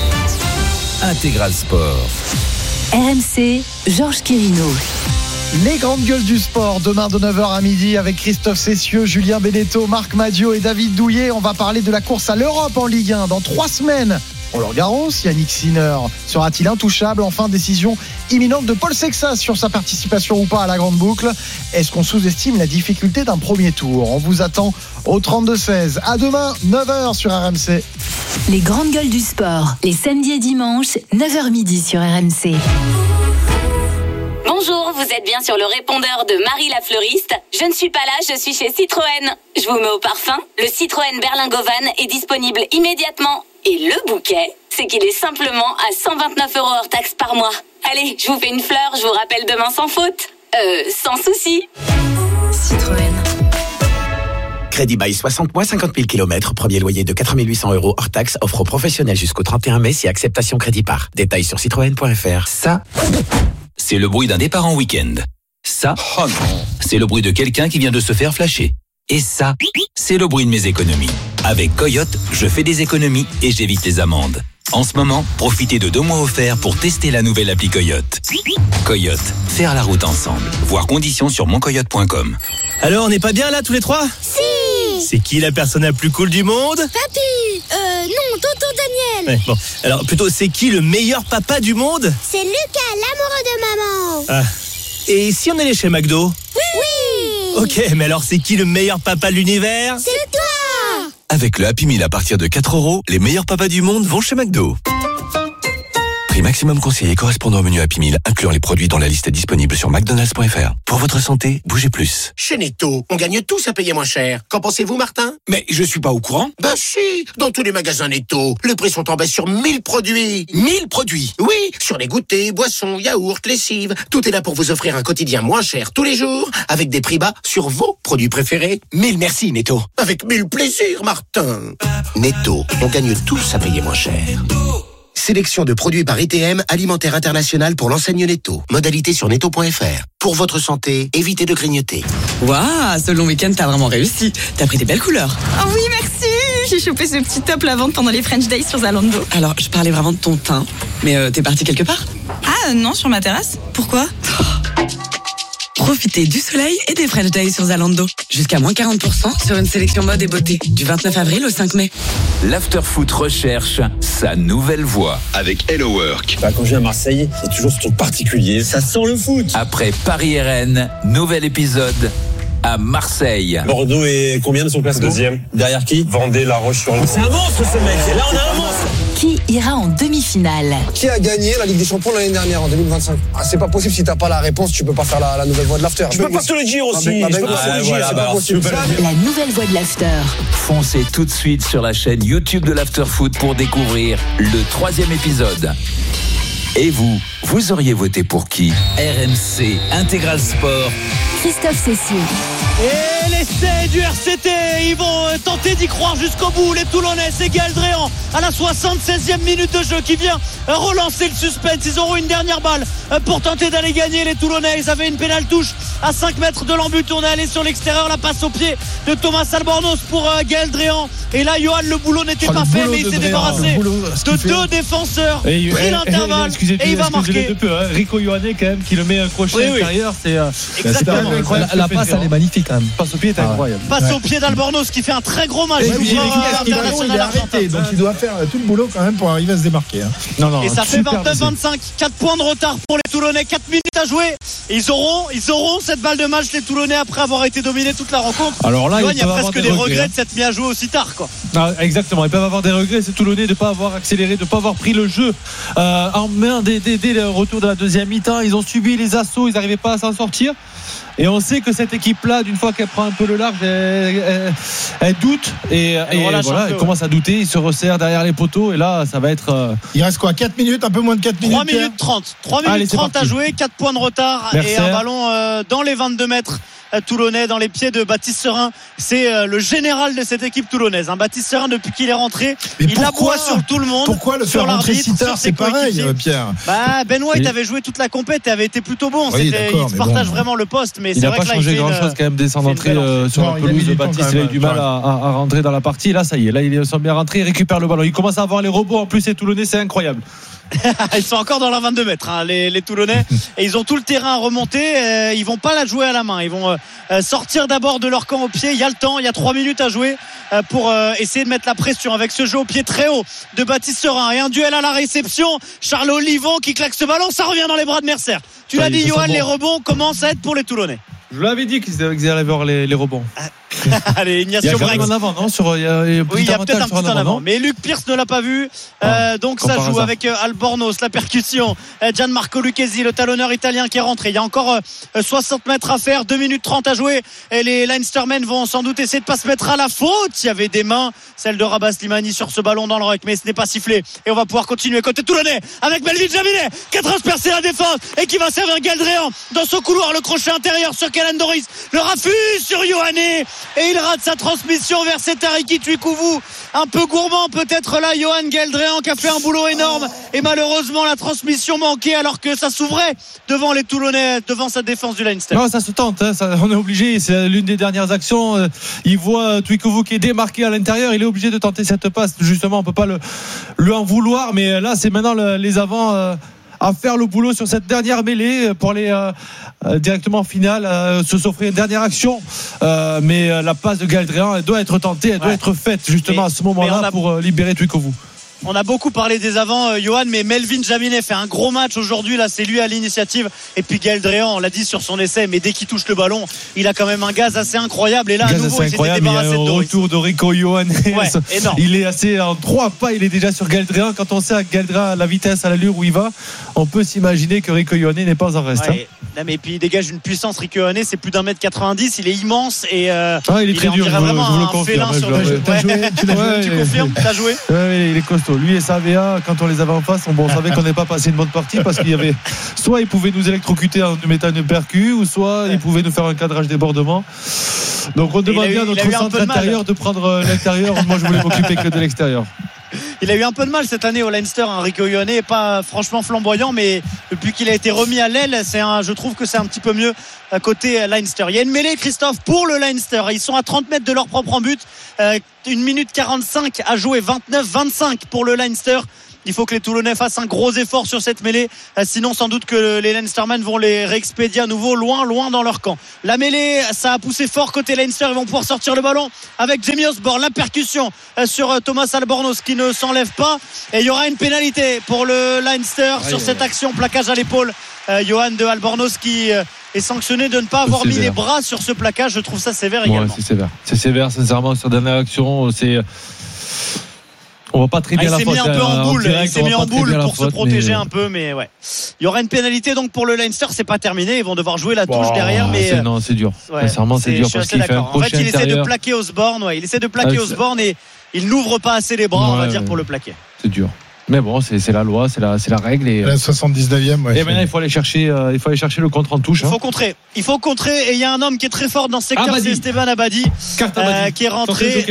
Intégral Sport. RMC, Georges Quirino. Les grandes gueules du sport, demain de 9h à midi avec Christophe Cessieux, Julien Beneteau, Marc Madiot et David Douillet. On va parler de la course à l'Europe en Ligue 1 dans 3 semaines. Roland-Garros, Yannick Sinner sera-t-il intouchable? Enfin, décision imminente de Paul Sexas sur sa participation ou pas à la grande boucle. Est-ce qu'on sous-estime la difficulté d'un premier tour? On vous attend au 32-16. À demain, 9h sur RMC. Les grandes gueules du sport, les samedis et dimanches, 9h midi sur RMC. Bonjour, vous êtes bien sur le répondeur de Marie la fleuriste. Je ne suis pas là, je suis chez Citroën. Je vous mets au parfum. Le Citroën Berlingovan est disponible immédiatement. Et le bouquet, c'est qu'il est simplement à 129 € hors taxe par mois. Allez, je vous fais une fleur, je vous rappelle demain sans faute. Sans souci. Citroën. Crédit bail 60 mois, 50 000 km, premier loyer de 4 800 € hors taxe, offre aux professionnels jusqu'au 31 mai si acceptation crédit par. Détails sur citroën.fr. Ça, c'est le bruit d'un départ en week-end. Ça, c'est le bruit de quelqu'un qui vient de se faire flasher. Et ça, c'est le bruit de mes économies. Avec Coyote, je fais des économies et j'évite les amendes. En ce moment, profitez de 2 mois offerts pour tester la nouvelle appli Coyote. Coyote, faire la route ensemble. Voir conditions sur moncoyote.com. Alors, on n'est pas bien là tous les trois? Si. C'est qui la personne la plus cool du monde? Papy. Non, tonton Daniel. Ouais, bon, alors plutôt, c'est qui le meilleur papa du monde? C'est Lucas, l'amoureux de maman. Ah. Et si on allait chez McDo? Oui. Ok, mais alors c'est qui le meilleur papa de l'univers? C'est toi. Avec le Happy Meal à partir de 4 €, les meilleurs papas du monde vont chez McDo. Prix maximum conseillé correspondant au menu Happy Meal, incluant les produits dans la liste disponible sur McDonald's.fr. Pour votre santé, bougez plus. Chez Netto, on gagne tous à payer moins cher. Qu'en pensez-vous, Martin? Mais je suis pas au courant. Bah si, dans tous les magasins Netto, les prix sont en baisse sur 1000 produits. 1000 produits? Oui, sur les goûters, boissons, yaourts, lessives. Tout est là pour vous offrir un quotidien moins cher tous les jours, avec des prix bas sur vos produits préférés. 1000 merci, Netto. Avec 1000 plaisirs, Martin. Netto, on gagne tous à payer moins cher. Sélection de produits par ITM, Alimentaire International pour l'enseigne Netto. Modalité sur netto.fr. Pour votre santé, évitez de grignoter. Waouh, ce long week-end, t'as vraiment réussi. T'as pris des belles couleurs. Oh oui, merci. J'ai chopé ce petit top la vente pendant les French Days sur Zalando. Alors, je parlais vraiment de ton teint. Mais t'es parti quelque part? Ah non, sur ma terrasse. Pourquoi? Profitez du soleil et des French Days sur Zalando. Jusqu'à moins 40% sur une sélection mode et beauté. Du 29 avril au 5 mai. L'Afterfoot recherche sa nouvelle voie avec Hello Work. Quand je viens à Marseille, c'est toujours ce truc particulier. Ça sent le foot. Après Paris-RN, nouvel épisode à Marseille. Bordeaux est combien de son classement? Deuxième. Derrière qui? Vendée, La Roche-sur-Yon. C'est un monstre ce mec. Et là on a un monstre. Qui ira en demi-finale? Qui a gagné la Ligue des Champions l'année dernière en 2025? C'est pas possible, si t'as pas la réponse, tu peux pas faire la nouvelle voie de l'after. Je peux pas te le dire aussi. Je peux pas te le dire, c'est pas possible. La nouvelle voie de l'after. Foncez tout de suite sur la chaîne YouTube de l'Afterfoot pour découvrir le 3e épisode. Et vous auriez voté pour qui? RMC Intégral Sport. Christophe Cessieux. Et l'essai du RCT, ils vont tenter d'y croire jusqu'au bout. Les Toulonnais, c'est Gaël Dréan à la 76e minute de jeu qui vient relancer le suspense. Ils auront une dernière balle pour tenter d'aller gagner. Les Toulonnais, ils avaient une pénale touche à 5 mètres de l'embut. On est allé sur l'extérieur, la passe au pied de Thomas Albornoz pour Gaël Dréan. Et là, Johan, le boulot n'était pas fait, mais il s'est débarrassé de deux défenseurs. Pris l'intervalle et il va marquer. Rico Ioane quand même qui le met un crochet intérieur, c'est incroyable. La passe elle est magnifique quand même. Passe au pied est incroyable. Passe au pied d'Albornoz qui fait un très gros match. Il est arrêté, donc il doit faire tout le boulot quand même pour arriver à se démarquer. Et ça fait 29-25, 4 points de retard pour les Toulonnais, 4 minutes à jouer. Et ils auront cette balle de match, les Toulonnais, après avoir été dominés toute la rencontre. Alors là, il y a presque des regrets de s'être mis à jouer aussi tard, quoi. Exactement, ils peuvent avoir des regrets, ces Toulonnais, de ne pas avoir accéléré, de ne pas avoir pris le jeu en main dès le retour de la deuxième mi-temps. Ils ont subi les assauts, ils n'arrivaient pas à s'en sortir. Et on sait que cette équipe-là, d'une fois qu'elle prend un peu le large, elle doute et voilà, elle commence à douter, il se resserre derrière les poteaux et là, ça va être. Il reste quoi? 4 minutes, un peu moins de 4 minutes. 3 minutes 30. 3 minutes 30 à jouer, 4 points de retard. Mercer. Et un ballon dans les 22 mètres. Toulonnais dans les pieds de Baptiste Serin. C'est le général de cette équipe toulonnaise. Baptiste Serin, depuis qu'il est rentré, il aboie sur tout le monde. Pourquoi le faire rentrer si tard? C'est pareil, Pierre. Ben White avait joué toute la compète et avait été plutôt bon. Il se partage vraiment le poste, mais c'est vrai que là, il n'a pas changé grand-chose quand même dès son entrée sur la pelouse. Baptiste, il a eu du mal à rentrer dans la partie. Et là, ça y est, là, ils sont bien rentrés, il récupère le ballon. Il commence à avoir les robots. En plus, les Toulonnais, c'est incroyable. Ils sont encore dans la 22 mètres, les Toulonnais, et ils ont tout le terrain à remonter. Ils vont pas la jouer à la main. Ils vont sortir d'abord de leur camp au pied. Il y a le temps, il y a 3 minutes à jouer pour essayer de mettre la pression avec ce jeu au pied très haut de Baptiste Serin. Et un duel à la réception. Charles Olivon qui claque ce ballon, ça revient dans les bras de Mercer. Tu l'as dit, Johan, les rebonds commencent à être pour les Toulonnais. Je l'avais dit qu'ils allaient avoir les rebonds. Allez, Ignacio Brex. Il y a quand même en avant, non? Il y a peut-être un petit en avant. Mais Luc Pierce ne l'a pas vu. Donc ça joue avec Albornoz, la percussion. Gianmarco Lucchesi, le talonneur italien qui est rentré. Il y a encore 60 mètres à faire, 2 minutes 30 à jouer. Et les Leinstermen vont sans doute essayer de pas se mettre à la faute. Il y avait des mains, celle de Rabah Slimani sur ce ballon dans le ruck, mais ce n'est pas sifflé. Et on va pouvoir continuer côté toulonnais avec Melvin Jaminet qui a transpercé la défense et qui va servir Gaël Dréan dans son couloir. Le crochet intérieur sur Kellen Doris. Le refuse sur Ioane. Et il rate sa transmission vers cet Ariki Tuikouvou, un peu gourmand peut-être là. Johan Gaël Dréan qui a fait un boulot énorme et malheureusement la transmission manquée alors que ça s'ouvrait devant les Toulonnais, devant sa défense du Leinster. Non, ça se tente, on est obligé, c'est l'une des dernières actions. Il voit Tuikouvou qui est démarqué à l'intérieur, il est obligé de tenter cette passe, justement on peut pas le en vouloir, mais là c'est maintenant les avants à faire le boulot sur cette dernière mêlée pour aller directement en finale, se s'offrir une dernière action. Mais la passe de Gaël Dréan, elle doit être tentée, elle doit être faite justement à ce moment-là pour libérer Tuikouvou. On a beaucoup parlé des avants, Johan, mais Melvin Jaminet fait un gros match aujourd'hui. Là, c'est lui à l'initiative. Et puis Gaël Dréan, on l'a dit sur son essai, mais dès qu'il touche le ballon, il a quand même un gaz assez incroyable. Et là, à nouveau, il s'était débarrassé de Doris. Retour de Rico Ioane. Il est assez en 3 pas, il est déjà sur Gaël Dréan. Quand on sait à Gaël Dréan la vitesse, à l'allure où il va, on peut s'imaginer que Rico Ioane n'est pas en reste. Ouais. Non, mais puis il dégage une puissance. Rico Ioane, c'est plus d'1m90, il est immense et il est très dur. Je vous le confirme. Tu confirmes? T'as joué? Oui, il est costaud. Lui et Savea, quand on les avait en face, on savait qu'on n'avait pas passé une bonne partie parce qu'il y avait soit il pouvait nous électrocuter en nous mettant une percu, ou soit il pouvait nous faire un cadrage débordement. Donc on demande bien à notre centre intérieur de prendre l'intérieur. Moi, je voulais m'occuper que de l'extérieur. Il a eu un peu de mal cette année au Leinster. Rico Ioane n'est pas franchement flamboyant, mais depuis qu'il a été remis à l'aile, je trouve que c'est un petit peu mieux à côté Leinster. Il y a une mêlée, Christophe, pour le Leinster. Ils sont à 30 mètres de leur propre but. 1 minute 45 à jouer, 29-25 pour le Leinster. Il faut que les Toulonnais fassent un gros effort sur cette mêlée, sinon sans doute que les Leinstermen vont les réexpédier à nouveau loin dans leur camp. La mêlée, ça a poussé fort côté Leinster. Ils vont pouvoir sortir le ballon avec Jamie Osborne. La percussion sur Thomas Albornoz qui ne s'enlève pas, et il y aura une pénalité pour le Leinster sur cette action, plaquage à l'épaule. Johan de Albornoz qui est sanctionné de ne pas avoir mis les bras sur ce plaquage. Je trouve ça sévère également. C'est sévère sincèrement sur dernière action. On va pas très bien la faute. Il s'est mis un peu en boule. Il s'est mis en boule pour se protéger un peu, mais ouais. Il y aura une pénalité donc pour le Leinster. C'est pas terminé. Ils vont devoir jouer la touche derrière, mais non, c'est dur. Sincèrement, c'est dur parce qu'il fait un crochet intérieur. En fait, il essaie de plaquer Osborne. Il essaie de plaquer Osborne et il n'ouvre pas assez les bras, on va dire, pour le plaquer. C'est dur. Mais bon, c'est la loi, c'est la règle. Et la 79e. Et maintenant, il faut aller chercher le contre en touche. Il faut contrer. Et il y a un homme qui est très fort dans ce secteur, c'est Esteban Abadi, qui est rentré.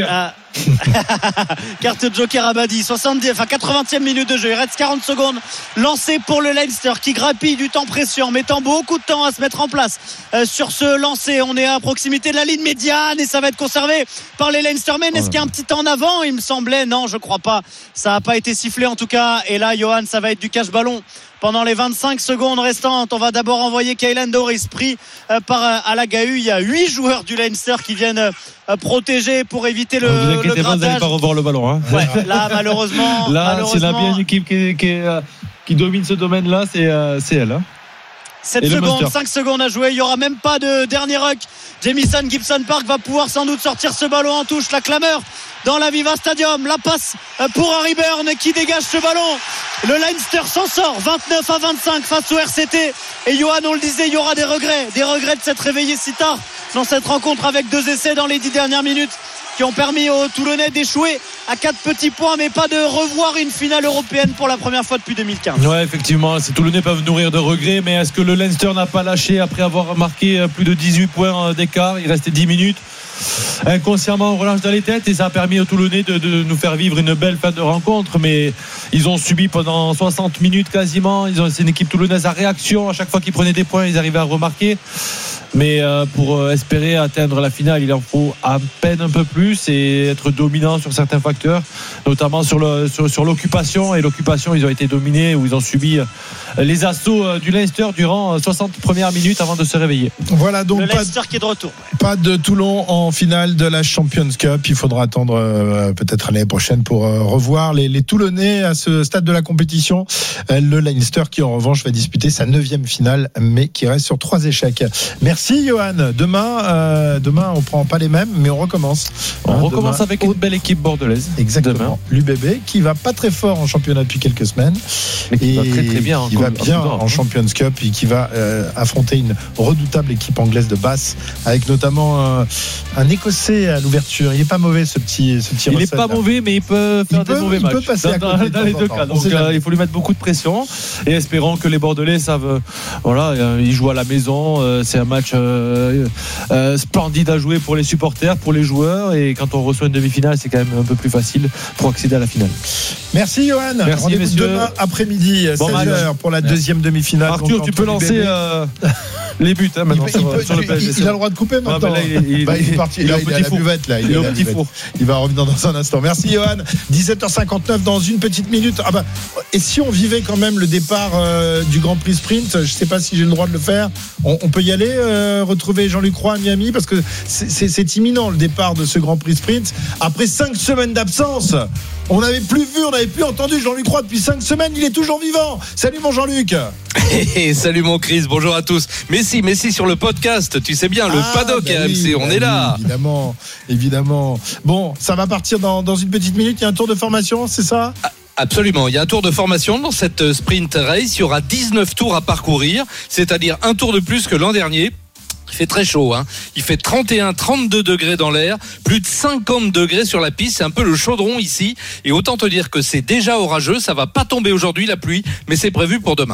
Carte Joker Abadi, 80e minute de jeu. Il reste 40 secondes. Lancé pour le Leinster qui grappille du temps précieux en mettant beaucoup de temps à se mettre en place sur ce lancer. On est à proximité de la ligne médiane et ça va être conservé par les Leinstermen. Est-ce qu'il y a un petit temps en avant? Il me semblait. Non, je crois pas. Ça n'a pas été sifflé en tout cas. Et là, Johan, ça va être du cache-ballon. Pendant les 25 secondes restantes, on va d'abord envoyer Kaylan Doris pris par Alagahu. Il y a 8 joueurs du Leinster qui viennent protéger pour éviter le grattage. Vous inquiétez pas, vous n'allez pas revoir le ballon. Hein. Ouais, là, malheureusement. S'il y a bien une équipe qui domine ce domaine-là, c'est elle. Hein. 7 secondes, 5 secondes à jouer. Il n'y aura même pas de dernier ruck. Jamison Gibson Park va pouvoir sans doute sortir ce ballon en touche. La clameur dans la Viva Stadium. La passe pour Harry Byrne qui dégage ce ballon. Le Leinster s'en sort 29-25 face au RCT. Et Johan, on le disait, il y aura des regrets de s'être réveillé si tard dans cette rencontre avec 2 essais dans les 10 dernières minutes qui ont permis aux Toulonnais d'échouer à 4 petits points, mais pas de revoir une finale européenne pour la première fois depuis 2015. Ouais, effectivement, ces Toulonnais peuvent nourrir de regrets, mais est-ce que le Leinster n'a pas lâché après avoir marqué plus de 18 points d'écart? Il restait 10 minutes. Inconsciemment, on relâche dans les têtes et ça a permis aux Toulonnais de nous faire vivre une belle fin de rencontre, mais ils ont subi pendant 60 minutes quasiment. C'est une équipe toulonnaise à réaction. À chaque fois qu'ils prenaient des points, ils arrivaient à remarquer. Mais pour espérer atteindre la finale, il en faut à peine un peu plus et être dominant sur certains facteurs, notamment sur l'occupation. Et l'occupation, ils ont été dominés ou ils ont subi les assauts du Leinster durant 60 premières minutes avant de se réveiller. Voilà donc le Leinster qui est de retour. Pas de Toulon en finale de la Champions Cup. Il faudra attendre peut-être l'année prochaine pour revoir les Toulonnais à ce stade de la compétition. Le Leinster qui en revanche va disputer sa 9e finale, mais qui reste sur 3 échecs. Merci Johan. Demain on prend pas les mêmes, mais on recommence. On recommence avec une belle équipe bordelaise. Exactement. L'UBB qui va pas très fort en championnat depuis quelques semaines, mais qui va très très bien. Qui va bien en Champions Cup et qui va affronter une redoutable équipe anglaise de Bath, avec notamment un Écossais à l'ouverture. Il est pas mauvais ce petit. Il est pas mauvais, mais il peut faire des mauvais matchs. Il peut passer dans les deux cas. Donc il faut lui mettre beaucoup de pression et espérons que les Bordelais savent. Voilà, ils jouent à la maison. C'est un match splendide à jouer pour les supporters, pour les joueurs, et quand on reçoit une demi-finale, c'est quand même un peu plus facile pour accéder à la finale. Merci Johan. Merci rendez-vous demain après-midi 16h pour la deuxième demi-finale. Arthur, tu peux lancer les buts maintenant sur le PSG. Il a le droit de couper maintenant. Il est parti. Il est à la buvette là. Il est au petit four. Il va revenir dans un instant. Merci Johan. 17h59 dans une petite minute. Et si on vivait quand même le départ du Grand Prix Sprint, je ne sais pas si j'ai le droit de le faire. On peut y aller retrouver Jean-Luc Roy à Miami parce que c'est imminent le départ de ce Grand Prix Sprint. Après 5 semaines d'absence, On n'avait plus vu, on n'avait plus entendu Jean-Luc Roy depuis 5 semaines. Il est toujours vivant. Salut mon Jean-Luc. Salut mon Chris, bonjour à tous. Messi sur le podcast, tu sais bien, le paddock RMC, on est là. Évidemment. Bon, ça va partir dans une petite minute. Il y a un tour de formation, c'est ça ? Absolument, il y a un tour de formation dans cette sprint race. Il y aura 19 tours à parcourir, c'est-à-dire un tour de plus que l'an dernier. Il fait très chaud, hein. Il fait 31-32 degrés dans l'air, plus de 50 degrés sur la piste. C'est un peu le chaudron ici. Et autant te dire que c'est déjà orageux. Ça va pas tomber aujourd'hui la pluie, mais c'est prévu pour demain.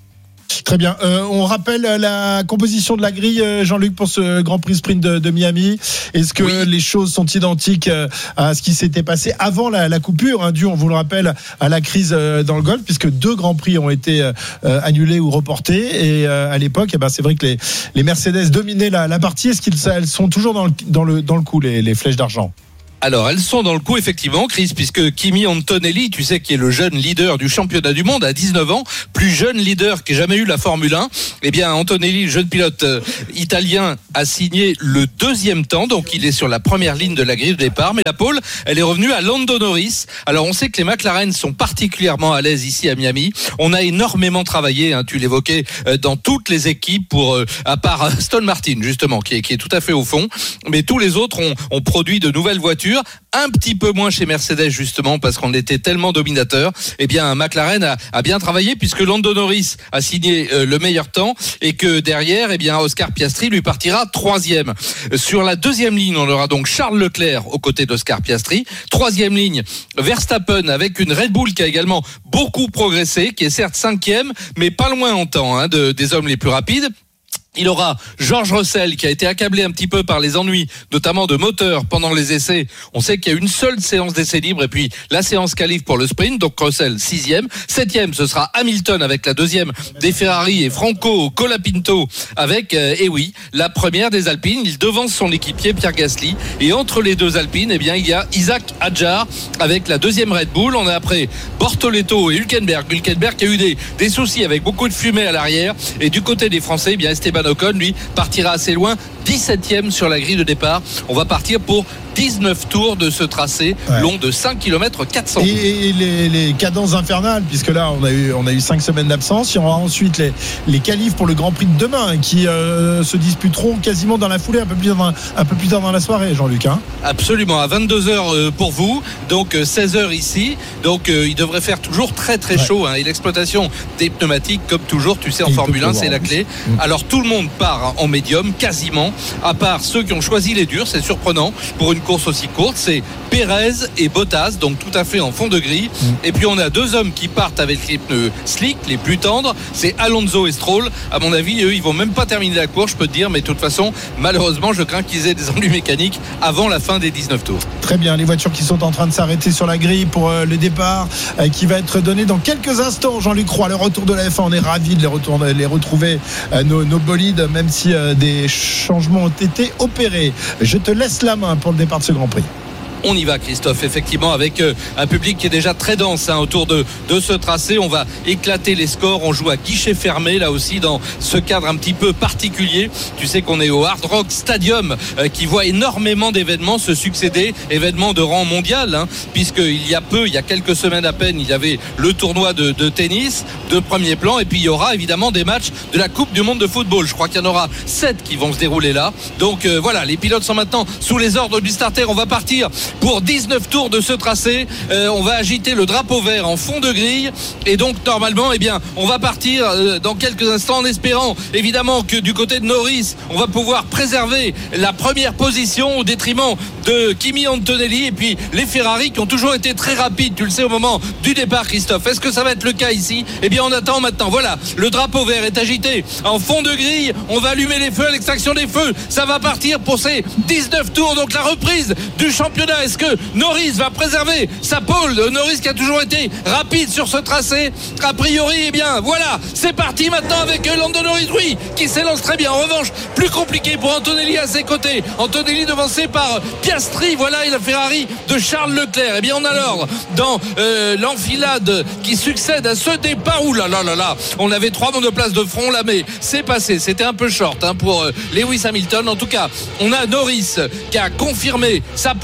Très bien. On rappelle la composition de la grille, Jean-Luc, pour ce Grand Prix Sprint de Miami. Est-ce que les choses sont identiques à ce qui s'était passé avant la coupure, due, on vous le rappelle, à la crise dans le Golfe, puisque 2 Grands Prix ont été annulés ou reportés. Et à l'époque, c'est vrai que les Mercedes dominaient la partie. Est-ce qu'elles sont toujours dans le coup, les flèches d'argent ? Alors, elles sont dans le coup, effectivement, Chris, puisque Kimi Antonelli, tu sais, qui est le jeune leader du championnat du monde à 19 ans, plus jeune leader qui ait jamais eu la Formule 1, eh bien, Antonelli, jeune pilote italien, a signé le 2e temps, donc il est sur la première ligne de la grille de départ, mais la pole, elle est revenue à Lando Norris. Alors, on sait que les McLaren sont particulièrement à l'aise ici à Miami. On a énormément travaillé, tu l'évoquais, dans toutes les équipes à part Aston Martin, justement, qui est tout à fait au fond, mais tous les autres ont produit de nouvelles voitures. Un petit peu moins chez Mercedes, justement, parce qu'on était tellement dominateur. Eh bien, McLaren a bien travaillé, puisque Lando Norris a signé le meilleur temps, et que derrière, eh bien, Oscar Piastri lui partira 3e. Sur la 2e ligne, on aura donc Charles Leclerc aux côtés d'Oscar Piastri. 3e ligne, Verstappen avec une Red Bull qui a également beaucoup progressé, qui est certes 5e, mais pas loin en temps des hommes les plus rapides. Il aura George Russell qui a été accablé un petit peu par les ennuis, notamment de moteur pendant les essais. On sait qu'il y a une seule séance d'essais libres et puis la séance qualif pour le sprint. Donc Russell 6e, 7e ce sera Hamilton avec la 2e des Ferrari et Franco Colapinto avec la première des Alpines. Il devance son équipier Pierre Gasly et entre les deux Alpines, eh bien il y a Isaac Hadjar avec la 2e Red Bull. On a après Bortoleto et Hülkenberg qui a eu des soucis avec beaucoup de fumée à l'arrière, et du côté des Français, eh bien Esteban Ocon, lui, partira assez loin, 17e sur la grille de départ. On va partir pour 19 tours de ce tracé long de 5 km 400. Et les cadences infernales, puisque là on a eu 5 semaines d'absence. Il y aura ensuite les qualifs pour le Grand Prix de demain qui se disputeront quasiment dans la foulée, un peu plus tard dans la soirée, Jean-Luc. Absolument, à 22h pour vous, donc 16h ici. Donc il devrait faire toujours très très chaud, et l'exploitation des pneumatiques, comme toujours, tu sais, en Formule 1, c'est la clé. Alors tout le monde part en médium, quasiment, à part ceux qui ont choisi les durs. C'est surprenant pour une course aussi courte. C'est Pérez et Bottas, donc tout à fait en fond de grille. Et puis on a 2 hommes qui partent avec les pneus slick, les plus tendres, c'est Alonso et Stroll. À mon avis, eux, ils vont même pas terminer la course, je peux te dire, mais de toute façon, malheureusement, je crains qu'ils aient des ennuis mécaniques avant la fin des 19 tours. Très bien, les voitures qui sont en train de s'arrêter sur la grille pour le départ qui va être donné dans quelques instants. Jean-Luc Roy, le retour de la F1, on est ravis de les retrouver, nos bolides, même si des changements ont été opérés. Je te laisse la main pour le départ de ce Grand Prix. On y va, Christophe, effectivement, avec un public qui est déjà très dense autour de ce tracé. On va éclater les scores. On joue à guichet fermé, là aussi, dans ce cadre un petit peu particulier. Tu sais qu'on est au Hard Rock Stadium, qui voit énormément d'événements se succéder, événements de rang mondial, puisqu'il y a quelques semaines à peine, il y avait le tournoi de tennis de premier plan, et puis il y aura évidemment des matchs de la Coupe du Monde de football. Je crois qu'il y en aura 7 qui vont se dérouler là. Donc voilà, les pilotes sont maintenant sous les ordres du starter. On va partir pour 19 tours de ce tracé. On va agiter le drapeau vert en fond de grille, et donc normalement, eh bien, on va partir dans quelques instants, en espérant évidemment que du côté de Norris, on va pouvoir préserver la première position au détriment de Kimi Antonelli, et puis les Ferrari qui ont toujours été très rapides, tu le sais, au moment du départ, Christophe. Est-ce que ça va être le cas ici? Eh bien, on attend maintenant. Voilà, le drapeau vert est agité en fond de grille. On va allumer les feux à l'extraction des feux. Ça va partir pour ces 19 tours, donc la reprise du championnat. Est-ce que Norris va préserver sa pole? Norris qui a toujours été rapide sur ce tracé, a priori. Eh bien voilà, c'est parti maintenant avec Lando Norris, oui, qui s'élance très bien. En revanche, plus compliqué pour Antonelli à ses côtés. Antonelli devancé par Piastri, voilà, et la Ferrari de Charles Leclerc. Eh bien on a l'ordre dans l'enfilade qui succède à ce départ. Ouh là là là là, on avait 3 monoplaces de front là, mais c'est passé, c'était un peu short pour Lewis Hamilton. En tout cas, on a Norris qui a confirmé sa pole position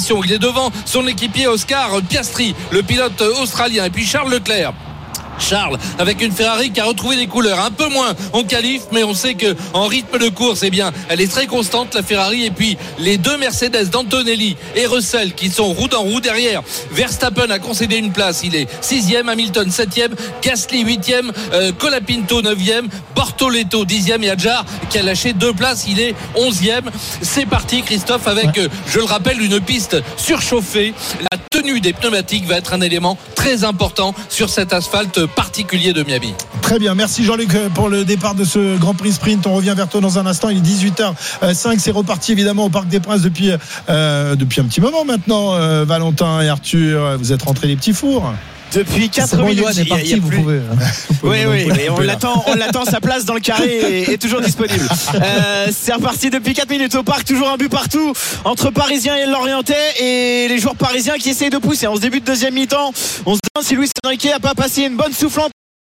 position. Il est devant son équipier Oscar Piastri, le pilote australien, et puis Charles Leclerc. Charles avec une Ferrari qui a retrouvé des couleurs, un peu moins en qualif, mais on sait que en rythme de course, eh bien, elle est très constante, la Ferrari. Et puis les deux Mercedes d'Antonelli et Russell qui sont roue dans roue derrière. Verstappen a concédé une place, il est 6e, Hamilton 7e, Gasly 8e, Colapinto 9e, Bortoleto 10e et Adjar qui a lâché 2 places, il est 11e. C'est parti, Christophe, avec, je le rappelle, une piste surchauffée. La tenue des pneumatiques va être un élément très important sur cet asphalte particulier de Miami. Très bien, merci Jean-Luc pour le départ de ce Grand Prix Sprint. On revient vers toi dans un instant. Il est 18h05, c'est reparti évidemment au Parc des Princes depuis un petit moment maintenant. Valentin et Arthur, vous êtes rentrés les petits fours. Depuis 4 minutes, est parti, vous pouvez. Oui, on l'attend, sa place dans le carré est toujours disponible. C'est reparti depuis 4 minutes au parc, toujours un but partout entre Parisiens et Lorientais, et les joueurs parisiens qui essayent de pousser. En ce début de deuxième mi-temps, on se demande si Luis Enrique a pas passé une bonne soufflante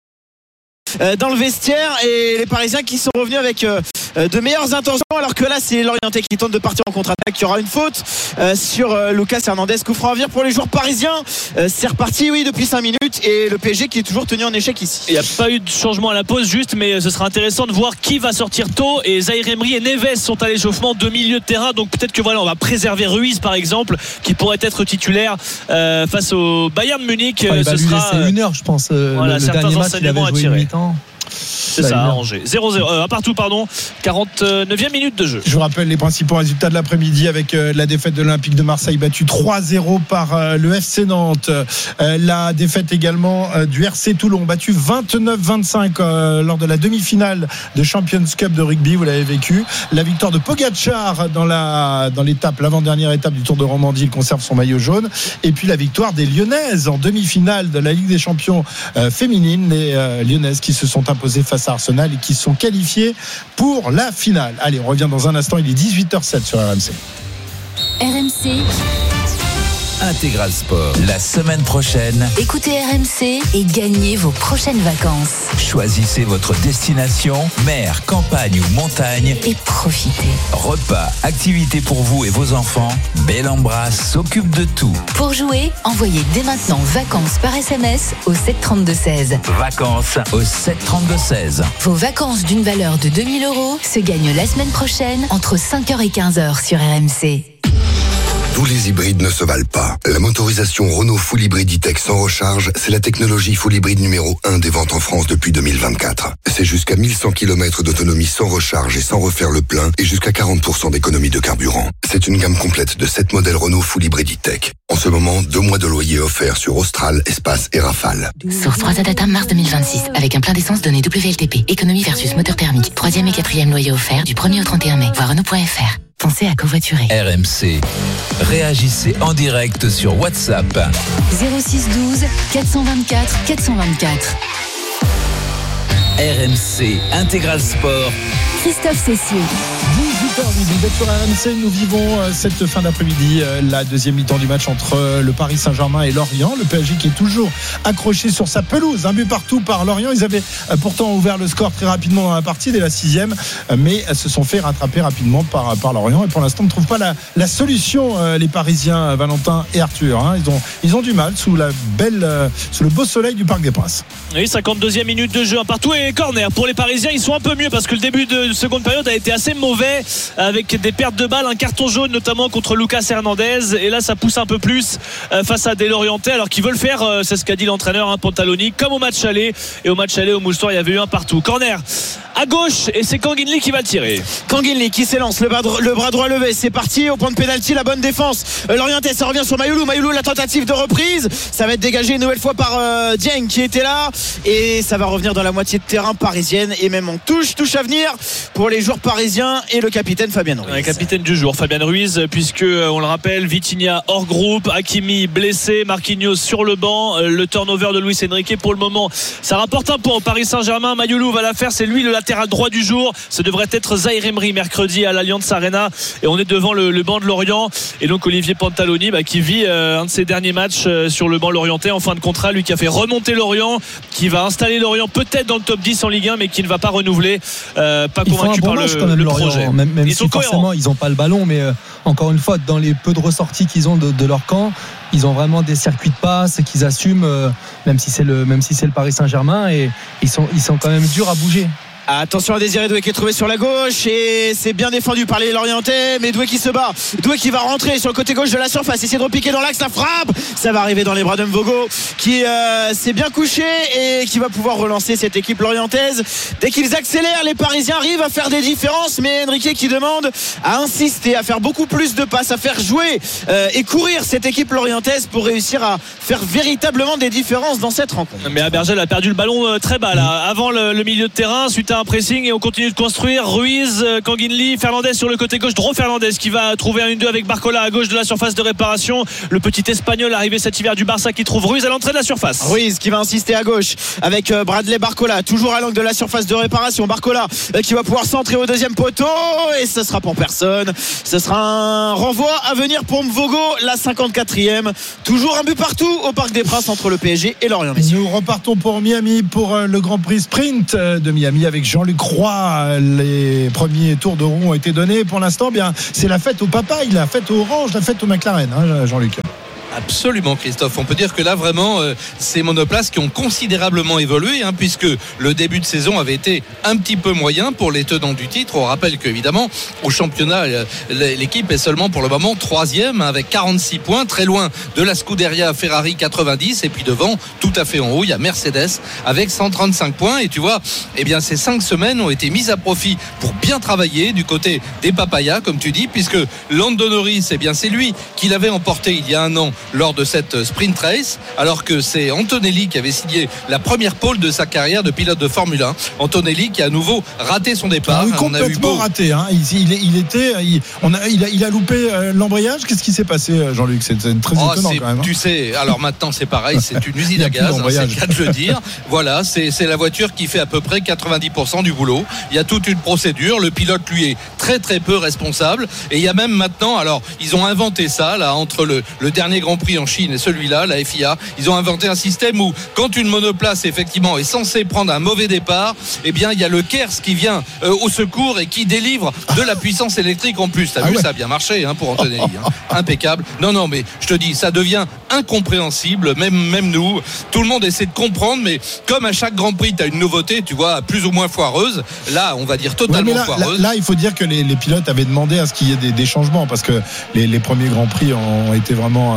dans le vestiaire, et les Parisiens qui sont revenus avec de meilleures intentions, alors que là c'est Lorientais qui tente de partir en contre-attaque. Il y aura une faute sur Lucas Hernandez, coup franc à venir pour les joueurs parisiens. C'est reparti depuis 5 minutes, et le PSG qui est toujours tenu en échec ici. Il n'y a pas eu de changement à la pause juste, mais ce sera intéressant de voir qui va sortir tôt. Et Zaïre Emery et Neves sont à l'échauffement, 2 milieux de terrain, donc peut-être que on va préserver Ruiz par exemple, qui pourrait être titulaire face au Bayern de Munich. Il va lui laisser 1 heure, je pense. Voilà, le dernier match, il avait joué une mi-temps. C'est ça, arrangé. 0-0, à partout, 49e minute de jeu. Je vous rappelle les principaux résultats de l'après-midi avec la défaite de l'Olympique de Marseille battu 3-0 par le FC Nantes. La défaite également du RC Toulon battu 29-25 lors de la demi-finale de Champions Cup de rugby, vous l'avez vécu. La victoire de Pogacar dans l'avant-dernière étape du Tour de Romandie, il conserve son maillot jaune. Et puis la victoire des Lyonnaises en demi-finale de la Ligue des Champions féminine. Les Lyonnaises qui se sont imposées face à Arsenal et qui sont qualifiés pour la finale. Allez, on revient dans un instant, il est 18h07 sur RMC. RMC Intégral Sport. La semaine prochaine, écoutez RMC et gagnez vos prochaines vacances. Choisissez votre destination, mer, campagne ou montagne, et profitez. Repas, activités pour vous et vos enfants, Belle Embrasse s'occupe de tout. Pour jouer, envoyez dès maintenant vacances par SMS au 732-16. Vacances au 732-16. Vos vacances d'une valeur de 2 000 € se gagnent la semaine prochaine entre 5h et 15h sur RMC. Tous les hybrides ne se valent pas. La motorisation Renault Full Hybrid E-Tech sans recharge, c'est la technologie Full Hybrid numéro 1 des ventes en France depuis 2024. C'est jusqu'à 1100 km d'autonomie sans recharge et sans refaire le plein, et jusqu'à 40% d'économie de carburant. C'est une gamme complète de 7 modèles Renault Full Hybrid E-Tech. En ce moment, 2 mois de loyer offerts sur Austral, Espace et Rafale. Source 3 Data mars 2026, avec un plein d'essence donné WLTP. Économie versus moteur thermique. 3e et 4e loyer offert du 1er au 31 mai. Voir Renault.fr. Pensez à covoiturer. RMC. Réagissez en direct sur WhatsApp. 06 12 424 424. RMC Intégral Sport. Christophe Cessieux. 18h08, vous êtes sur RMC, nous vivons cette fin d'après-midi, la deuxième mi-temps du match entre le Paris Saint-Germain et Lorient. Le PSG qui est toujours accroché sur sa pelouse, un but partout par Lorient. Ils avaient pourtant ouvert le score très rapidement dans la partie, dès la 6e, mais se sont fait rattraper rapidement par Lorient. Et pour l'instant, on ne trouve pas la solution, les Parisiens, Valentin et Arthur. Ils ont du mal sous le beau soleil du Parc des Princes. Oui, 52e minute de jeu, un partout et corner. Pour les Parisiens, ils sont un peu mieux parce que le début de seconde période a été assez mauvais, avec des pertes de balles, un carton jaune notamment contre Lucas Hernandez, et là ça pousse un peu plus face à des Lorientais, alors qu'ils veulent faire, c'est ce qu'a dit l'entraîneur Pantaloni, comme au match aller, et au match aller au Moustoir il y avait eu un partout. Corner à gauche, et c'est Kanguinli qui va le tirer. Kanguinli qui s'élance, le bras droit levé, c'est parti au point de pénalty, la bonne défense. Lorientais, ça revient sur Mayoulou, la tentative de reprise, ça va être dégagé une nouvelle fois par Dieng qui était là, et ça va revenir dans la moitié de terrain parisienne, et même en touche à venir pour les joueurs parisiens et le capitaine Fabien Ruiz. Le capitaine du jour, Fabien Ruiz, puisque on le rappelle, Vitinha hors groupe, Hakimi blessé, Marquinhos sur le banc, le turnover de Luis Enrique pour le moment, ça rapporte un point au Paris Saint-Germain. Mayoulou va la faire, c'est lui le latéral droit du jour. Ça devrait être Zaïre Emery mercredi à l'Allianz Arena, et on est devant le banc de Lorient, et donc Olivier Pantaloni qui vit un de ses derniers matchs sur le banc lorientais en fin de contrat, lui qui a fait remonter Lorient, qui va installer Lorient peut-être dans le top 10 en Ligue 1, mais qui ne va pas renouveler, pas convaincu par le projet. même si forcément ils n'ont pas le ballon, mais encore une fois, dans les peu de ressorties qu'ils ont de leur camp, ils ont vraiment des circuits de passe qu'ils assument, même si c'est le Paris Saint-Germain, et ils sont quand même durs à bouger. Attention à Désiré Doué qui est trouvé sur la gauche et c'est bien défendu par les Lorientais, mais Doué qui se bat, Doué qui va rentrer sur le côté gauche de la surface, essayer de repiquer dans l'axe, la frappe, ça va arriver dans les bras de Mvogo qui s'est bien couché et qui va pouvoir relancer cette équipe lorientaise. Dès qu'ils accélèrent, les Parisiens arrivent à faire des différences, mais Enrique qui demande à insister, à faire beaucoup plus de passes, à faire jouer et courir cette équipe lorientaise pour réussir à faire véritablement des différences dans cette rencontre. Mais Abergel a perdu le ballon très bas là, avant le milieu de terrain, suite à un pressing, et on continue de construire. Ruiz, Kanginli, Fernandez sur le côté gauche, Dro Fernandez qui va trouver un 1-2 avec Barcola à gauche de la surface de réparation, le petit espagnol arrivé cet hiver du Barça qui trouve Ruiz à l'entrée de la surface. Ruiz qui va insister à gauche avec Bradley Barcola, toujours à l'angle de la surface de réparation. Barcola qui va pouvoir centrer au deuxième poteau et ce sera pour personne, ce sera un renvoi à venir pour Mvogo, la 54e. Toujours un but partout au Parc des Princes entre le PSG et Lorient. Nous repartons pour Miami pour le Grand Prix Sprint de Miami avec Jean-Luc Roy. Les premiers tours de roue ont été donnés. Pour l'instant, bien, c'est la fête au papa, la fête au Orange, la fête au McLaren, hein, Jean-Luc. Absolument, Christophe. On peut dire que là, vraiment, ces monoplaces qui ont considérablement évolué, puisque le début de saison avait été un petit peu moyen pour les tenants du titre. On rappelle qu'évidemment, au championnat, l'équipe est seulement pour le moment 3e avec 46 points, très loin de la Scuderia Ferrari 90, et puis devant, tout à fait en haut, il y a Mercedes avec 135 points. Et tu vois, eh bien, ces 5 semaines ont été mises à profit pour bien travailler du côté des papayas, comme tu dis, puisque Lando Norris, eh bien, c'est lui qui l'avait emporté il y a un an lors de cette sprint race, alors que c'est Antonelli qui avait signé la première pole de sa carrière de pilote de Formule 1. Antonelli qui a à nouveau raté son départ. Complètement raté. Il a loupé l'embrayage. Qu'est-ce qui s'est passé, Jean-Luc? C'est très étonnant quand même. Tu sais, alors maintenant c'est pareil, c'est une usine à gaz, c'est le cas de le dire. Voilà, c'est la voiture qui fait à peu près 90% du boulot. Il y a toute une procédure. Le pilote, lui, est très très peu responsable. Et il y a même maintenant, alors ils ont inventé ça là entre le dernier Grand Prix en Chine et celui-là, la FIA, ils ont inventé un système où quand une monoplace effectivement est censée prendre un mauvais départ, eh bien il y a le KERS qui vient au secours et qui délivre de la puissance électrique en plus. T'as vu, ça a bien marché pour Antonelli, impeccable. Non, mais je te dis, ça devient incompréhensible, même nous, tout le monde essaie de comprendre, mais comme à chaque Grand Prix t'as une nouveauté, tu vois, plus ou moins foireuse, là on va dire totalement foireuse. Là il faut dire que les pilotes avaient demandé à ce qu'il y ait des changements, parce que les premiers Grands Prix ont été vraiment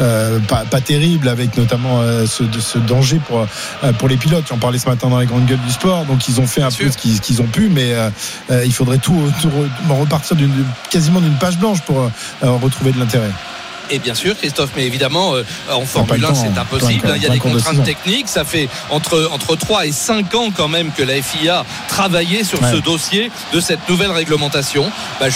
pas terrible, avec notamment ce danger pour les pilotes. On parlait ce matin dans les grandes gueules du sport, donc ils ont fait un peu ce qu'ils ont pu, mais il faudrait tout repartir quasiment d'une page blanche pour retrouver de l'intérêt. Et bien sûr, Christophe, mais évidemment, en Formule 1, c'est impossible. Il y a des contraintes techniques. Ça fait entre 3 et 5 ans quand même que la FIA travaillait sur ce dossier de cette nouvelle réglementation.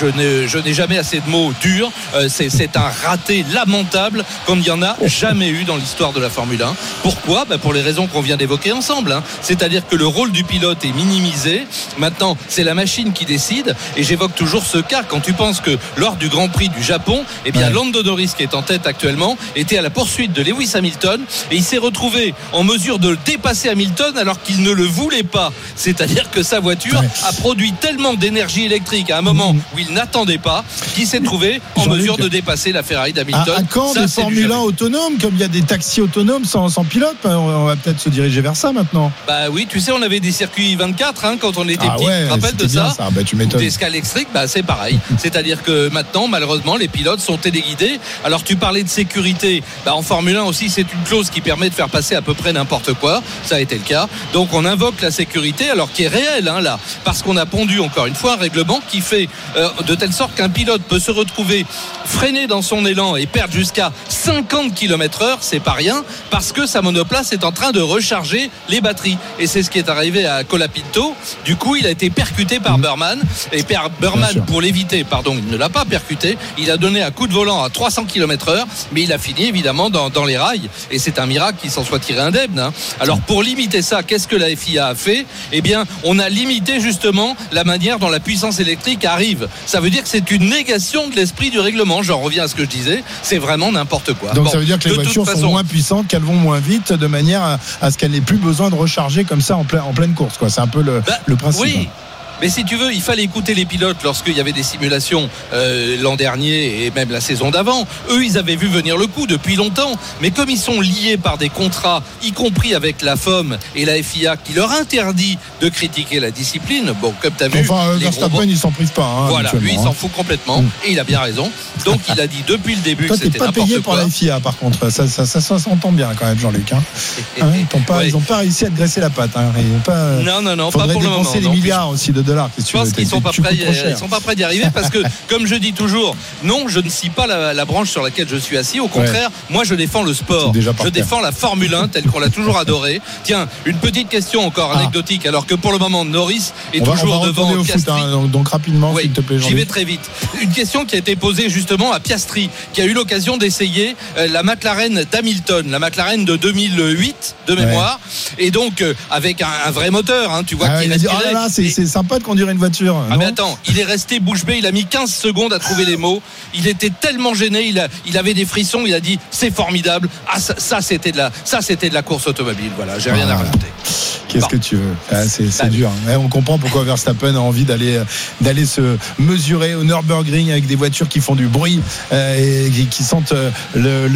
Je n'ai jamais assez de mots durs. C'est un raté lamentable comme il n'y en a jamais eu dans l'histoire de la Formule 1. Pourquoi ? Pour les raisons qu'on vient d'évoquer ensemble. C'est-à-dire que le rôle du pilote est minimisé. Maintenant, c'est la machine qui décide. Et j'évoque toujours ce cas quand tu penses que lors du Grand Prix du Japon, eh bien, Lando Norris, qui est en tête actuellement, était à la poursuite de Lewis Hamilton et il s'est retrouvé en mesure de dépasser Hamilton alors qu'il ne le voulait pas. C'est-à-dire que sa voiture a produit tellement d'énergie électrique à un moment où il n'attendait pas qu'il s'est trouvé en mesure de dépasser la Ferrari d'Hamilton. À quand des Formule 1 autonomes, comme il y a des taxis autonomes sans pilote? On va peut-être se diriger vers ça maintenant. Oui, tu sais, on avait des circuits 24 quand on était petit. Tu te rappelles de ça, tu m'étonnes. Des escales électriques, c'est pareil. C'est-à-dire que maintenant, malheureusement, les pilotes sont téléguidés. Alors tu parlais de sécurité, en Formule 1 aussi, c'est une clause qui permet de faire passer à peu près n'importe quoi. Ça a été le cas. Donc on invoque la sécurité, alors qui est réelle là, parce qu'on a pondu encore une fois un règlement qui fait de telle sorte qu'un pilote peut se retrouver freiné dans son élan et perdre jusqu'à 50 km/h, c'est pas rien, parce que sa monoplace est en train de recharger les batteries. Et c'est ce qui est arrivé à Colapinto. Du coup, il a été percuté par Burman, et Burman, pour l'éviter, il ne l'a pas percuté, il a donné un coup de volant à 300 km/h, mais il a fini évidemment dans les rails, et c'est un miracle qu'il s'en soit tiré indemne. Alors pour limiter ça, qu'est-ce que la FIA a fait ? Eh bien, on a limité justement la manière dont la puissance électrique arrive. Ça veut dire que c'est une négation de l'esprit du règlement. J'en reviens à ce que je disais, c'est vraiment n'importe quoi. Donc ça veut dire que les voitures sont moins puissantes, qu'elles vont moins vite, de manière à ce qu'elles n'aient plus besoin de recharger comme ça en pleine course, quoi. C'est un peu le principe. Oui. Mais si tu veux, il fallait écouter les pilotes lorsqu'il y avait des simulations l'an dernier et même la saison d'avant. Eux, ils avaient vu venir le coup depuis longtemps. Mais comme ils sont liés par des contrats, y compris avec la FOM et la FIA, qui leur interdit de critiquer la discipline, bon, comme tu as vu... Enfin, Verstappen, il s'en prive pas. Voilà, lui, il s'en fout complètement. Et il a bien raison. Donc, il a dit depuis le début toi, que c'était n'importe quoi. Toi, t'es pas payé par la FIA, par contre. Ça s'entend bien quand même, Jean-Luc. Ils n'ont pas réussi à te graisser la patte. Non, pas pour le moment. Dépenser des milliards aussi de dollars. Je pense qu'ils sont pas prêts d'y arriver parce que, comme je dis toujours, non, je ne scie pas la branche sur laquelle je suis assis. Au contraire, moi, je défends le sport. Je défends la Formule 1 telle qu'on l'a toujours adorée. Tiens, une petite question encore anecdotique, alors que pour le moment, Norris est toujours devant Piastri. Donc rapidement, s'il te plaît, J'y vais très vite. Une question qui a été posée justement à Piastri, qui a eu l'occasion d'essayer la McLaren d'Hamilton, la McLaren de 2008 de mémoire, et donc avec un vrai moteur, tu vois qu'il respirait. Oh là là, c'est sympa de conduire une voiture. Mais attends, il est resté bouche bée, il a mis 15 secondes à trouver les mots. Il était tellement gêné, il avait des frissons, il a dit c'est formidable. Ah ça c'était de la course automobile. Voilà, j'ai rien à rajouter. Qu'est-ce que tu veux? C'est dur. On comprend pourquoi Verstappen a envie d'aller se mesurer au Nürburgring avec des voitures qui font du bruit et qui sentent le